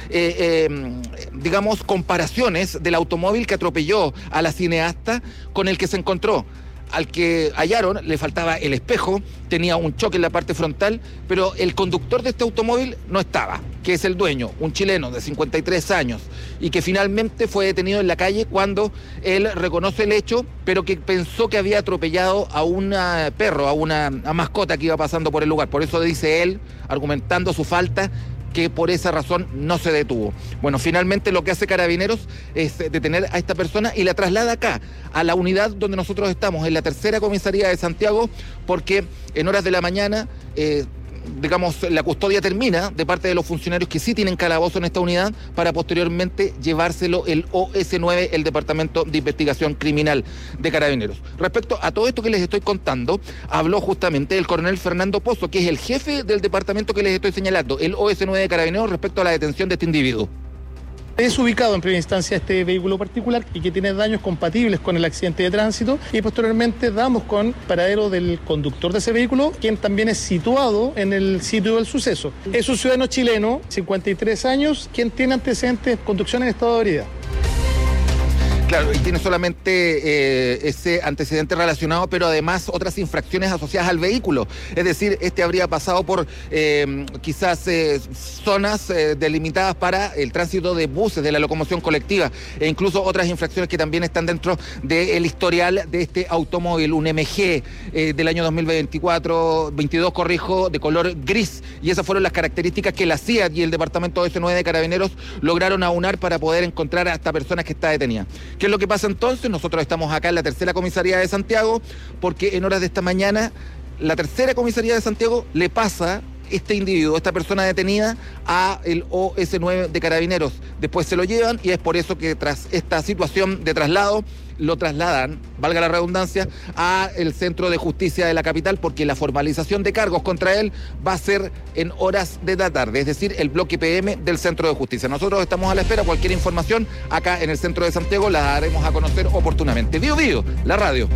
comparaciones del automóvil que atropelló a la cineasta con el que se encontró. Al que hallaron le faltaba el espejo, tenía un choque en la parte frontal, pero el conductor de este automóvil no estaba, que es el dueño, un chileno de 53 años, y que finalmente fue detenido en la calle cuando él reconoce el hecho, pero que pensó que había atropellado a un perro, a una mascota que iba pasando por el lugar. Por eso dice él, argumentando su falta, que por esa razón no se detuvo. Bueno, finalmente lo que hace Carabineros es detener a esta persona y la traslada acá, a la unidad donde nosotros estamos, en la tercera comisaría de Santiago, porque en horas de la mañana, la custodia termina de parte de los funcionarios que sí tienen calabozo en esta unidad, para posteriormente llevárselo el OS9, el Departamento de Investigación Criminal de Carabineros. Respecto a todo esto que les estoy contando, habló justamente el coronel Fernando Pozo, que es el jefe del departamento que les estoy señalando, el OS9 de Carabineros, respecto a la detención de este individuo. Es ubicado en primera instancia este vehículo particular y que tiene daños compatibles con el accidente de tránsito, y posteriormente damos con paradero del conductor de ese vehículo, quien también es situado en el sitio del suceso. Es un ciudadano chileno, 53 años, quien tiene antecedentes de conducción en estado de ebriedad. Claro, y tiene solamente ese antecedente relacionado, pero además otras infracciones asociadas al vehículo. Es decir, habría pasado por quizás zonas delimitadas para el tránsito de buses, de la locomoción colectiva, e incluso otras infracciones que también están dentro del historial de este automóvil, un MG del año 2022, de color gris. Y esas fueron las características que la CIAT y el Departamento S9 de Carabineros lograron aunar para poder encontrar a esta persona que está detenida. ¿Qué es lo que pasa entonces? Nosotros estamos acá en la tercera comisaría de Santiago, porque en horas de esta mañana la tercera comisaría de Santiago le pasa este individuo, esta persona detenida, a el OS9 de Carabineros. Después se lo llevan y es por eso que tras esta situación de traslado lo trasladan, valga la redundancia, a el Centro de Justicia de la capital, porque la formalización de cargos contra él va a ser en horas de la tarde, es decir, el bloque PM del Centro de Justicia. Nosotros estamos a la espera. Cualquier información acá en el centro de Santiago la daremos a conocer oportunamente. Bio, la radio.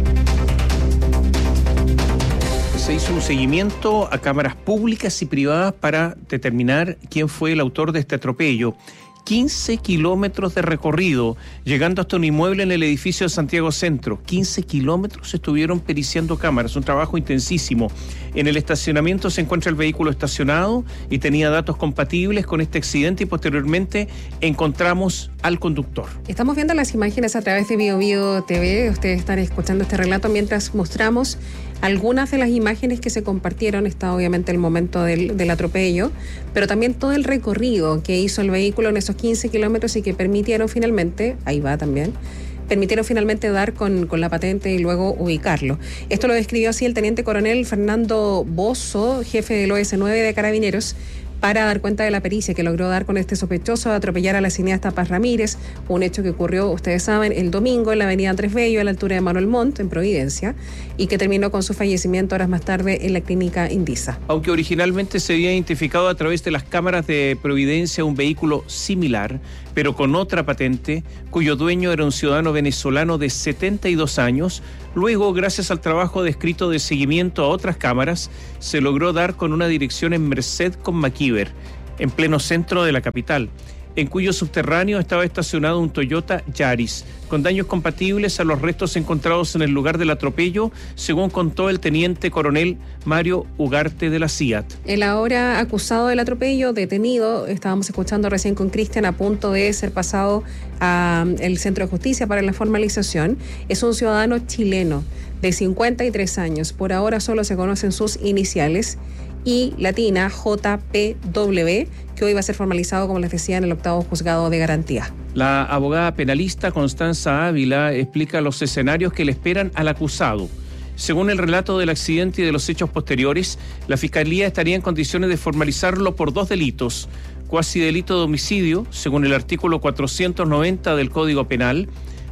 Se hizo un seguimiento a cámaras públicas y privadas para determinar quién fue el autor de este atropello. 15 kilómetros de recorrido, llegando hasta un inmueble en el edificio de Santiago Centro. 15 kilómetros estuvieron periciando cámaras, un trabajo intensísimo. En el estacionamiento se encuentra el vehículo estacionado y tenía datos compatibles con este accidente, y posteriormente encontramos al conductor. Estamos viendo las imágenes a través de Bio TV. Ustedes están escuchando este relato mientras mostramos algunas de las imágenes que se compartieron. Está obviamente el momento del atropello, pero también todo el recorrido que hizo el vehículo en esos 15 kilómetros y que permitieron finalmente, permitieron finalmente dar con la patente y luego ubicarlo. Esto lo describió así el teniente coronel Fernando Bozo, jefe del OS9 de Carabineros, para dar cuenta de la pericia que logró dar con este sospechoso de atropellar a la cineasta Paz Ramírez, un hecho que ocurrió, ustedes saben, el domingo en la avenida Andrés Bello, a la altura de Manuel Montt, en Providencia, y que terminó con su fallecimiento horas más tarde en la clínica Indisa. Aunque originalmente se había identificado a través de las cámaras de Providencia un vehículo similar, pero con otra patente, cuyo dueño era un ciudadano venezolano de 72 años, luego, gracias al trabajo descrito de seguimiento a otras cámaras, se logró dar con una dirección en Merced con Maquíver, en pleno centro de la capital, en cuyo subterráneo estaba estacionado un Toyota Yaris, con daños compatibles a los restos encontrados en el lugar del atropello, según contó el teniente coronel Mario Ugarte de la CIAT. El ahora acusado del atropello, detenido, estábamos escuchando recién con Cristian, a punto de ser pasado al Centro de Justicia para la formalización, es un ciudadano chileno de 53 años. Por ahora solo se conocen sus iniciales y latina JPW, que hoy va a ser formalizado, como les decía, en el 8º juzgado de garantía. La abogada penalista Constanza Ávila explica los escenarios que le esperan al acusado. Según el relato del accidente y de los hechos posteriores, la Fiscalía estaría en condiciones de formalizarlo por 2 delitos: cuasi delito de homicidio, según el artículo 490 del Código Penal,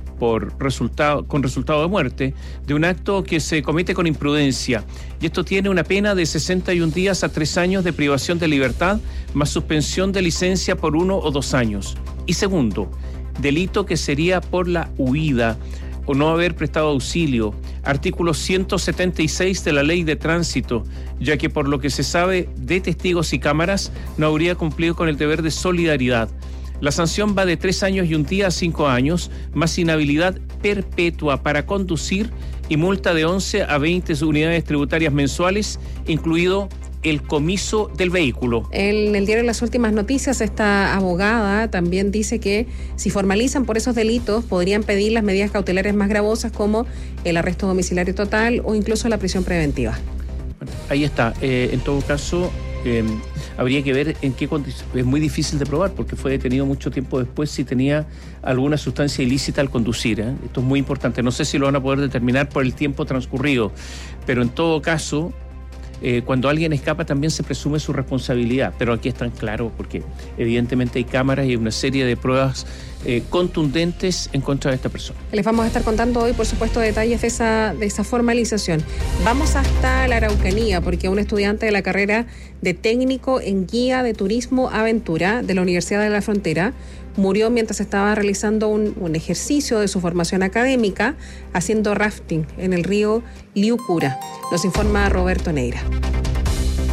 con resultado de muerte, de un acto que se comete con imprudencia, y esto tiene una pena de 61 días a 3 años de privación de libertad, más suspensión de licencia por 1 o 2 años. Y segundo, delito que sería por la huida o no haber prestado auxilio, artículo 176 de la Ley de Tránsito, ya que por lo que se sabe de testigos y cámaras no habría cumplido con el deber de solidaridad. La sanción va de 3 años y 1 día a 5 años, más inhabilidad perpetua para conducir y multa de 11 a 20 unidades tributarias mensuales, incluido el comiso del vehículo. En el diario Las Últimas Noticias, esta abogada también dice que si formalizan por esos delitos, podrían pedir las medidas cautelares más gravosas, como el arresto domiciliario total o incluso la prisión preventiva. Bueno, ahí está. En todo caso, habría que ver en qué condiciones. Es muy difícil de probar porque fue detenido mucho tiempo después si tenía alguna sustancia ilícita al conducir. Esto es muy importante. No sé si lo van a poder determinar por el tiempo transcurrido, pero en todo caso, cuando alguien escapa también se presume su responsabilidad, pero aquí es tan claro porque evidentemente hay cámaras y hay una serie de pruebas contundentes en contra de esta persona. Les vamos a estar contando hoy, por supuesto, detalles de esa formalización. Vamos hasta la Araucanía, porque un estudiante de la carrera de técnico en guía de turismo aventura de la Universidad de la Frontera murió mientras estaba realizando un ejercicio de su formación académica haciendo rafting en el río Liucura. Nos informa Roberto Neira.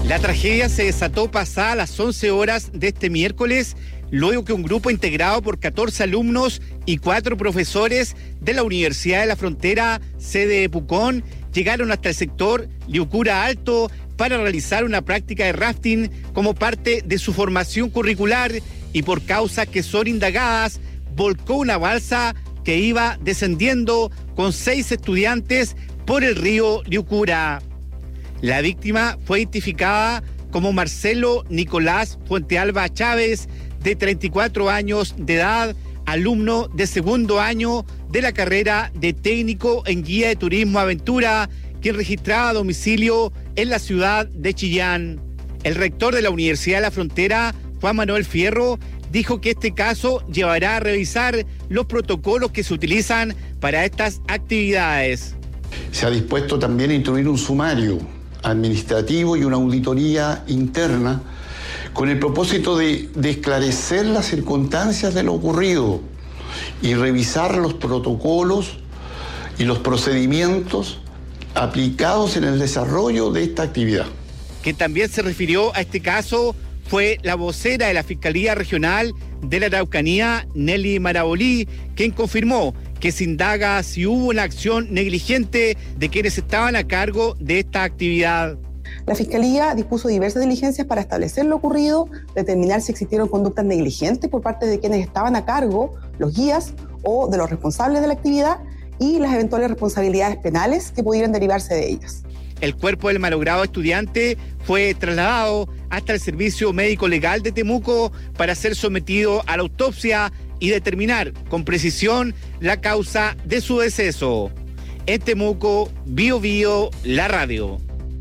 La tragedia se desató pasadas las 11 horas de este miércoles, luego que un grupo integrado por 14 alumnos y 4 profesores de la Universidad de la Frontera, sede de Pucón, llegaron hasta el sector Liucura Alto para realizar una práctica de rafting como parte de su formación curricular y por causas que son indagadas, volcó una balsa que iba descendiendo con 6 estudiantes por el río Liucura. La víctima fue identificada como Marcelo Nicolás Fuentealba Chávez, de 34 años de edad, alumno de segundo año de la carrera de técnico en guía de turismo aventura, quien registraba domicilio en la ciudad de Chillán. El rector de la Universidad de la Frontera, Juan Manuel Fierro, dijo que este caso llevará a revisar los protocolos que se utilizan para estas actividades. Se ha dispuesto también a instruir un sumario administrativo y una auditoría interna con el propósito de esclarecer las circunstancias de lo ocurrido y revisar los protocolos y los procedimientos aplicados en el desarrollo de esta actividad. Quien también se refirió a este caso fue la vocera de la Fiscalía Regional de la Araucanía, Nelly Marabolí, quien confirmó que se indaga si hubo una acción negligente de quienes estaban a cargo de esta actividad. La Fiscalía dispuso diversas diligencias para establecer lo ocurrido, determinar si existieron conductas negligentes por parte de quienes estaban a cargo, los guías o de los responsables de la actividad, y las eventuales responsabilidades penales que pudieran derivarse de ellas. El cuerpo del malogrado estudiante fue trasladado hasta el Servicio Médico Legal de Temuco para ser sometido a la autopsia y determinar con precisión la causa de su deceso. En Temuco, Bio Bio, la radio.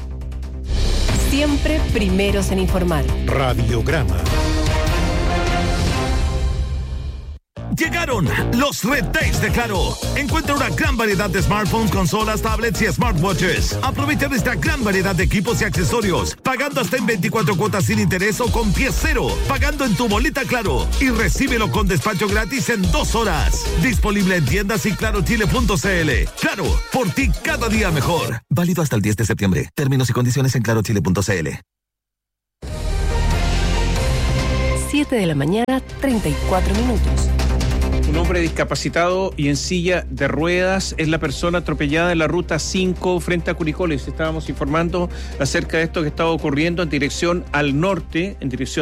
Siempre primeros en informar. Radiograma. Llegaron los Red Days de Claro. Encuentra una gran variedad de smartphones, consolas, tablets y smartwatches. Aprovecha esta gran variedad de equipos y accesorios, pagando hasta en 24 cuotas sin interés o con pie cero, pagando en tu boleta Claro y recíbelo con despacho gratis en 2 horas. Disponible en tiendas y clarochile.cl. Claro, por ti cada día mejor. Válido hasta el 10 de septiembre. Términos y condiciones en clarochile.cl. 7 de la mañana, 34 minutos. Un hombre discapacitado y en silla de ruedas es la persona atropellada en la ruta 5 frente a Curicoles. Estábamos informando acerca de esto que estaba ocurriendo en dirección al norte, en dirección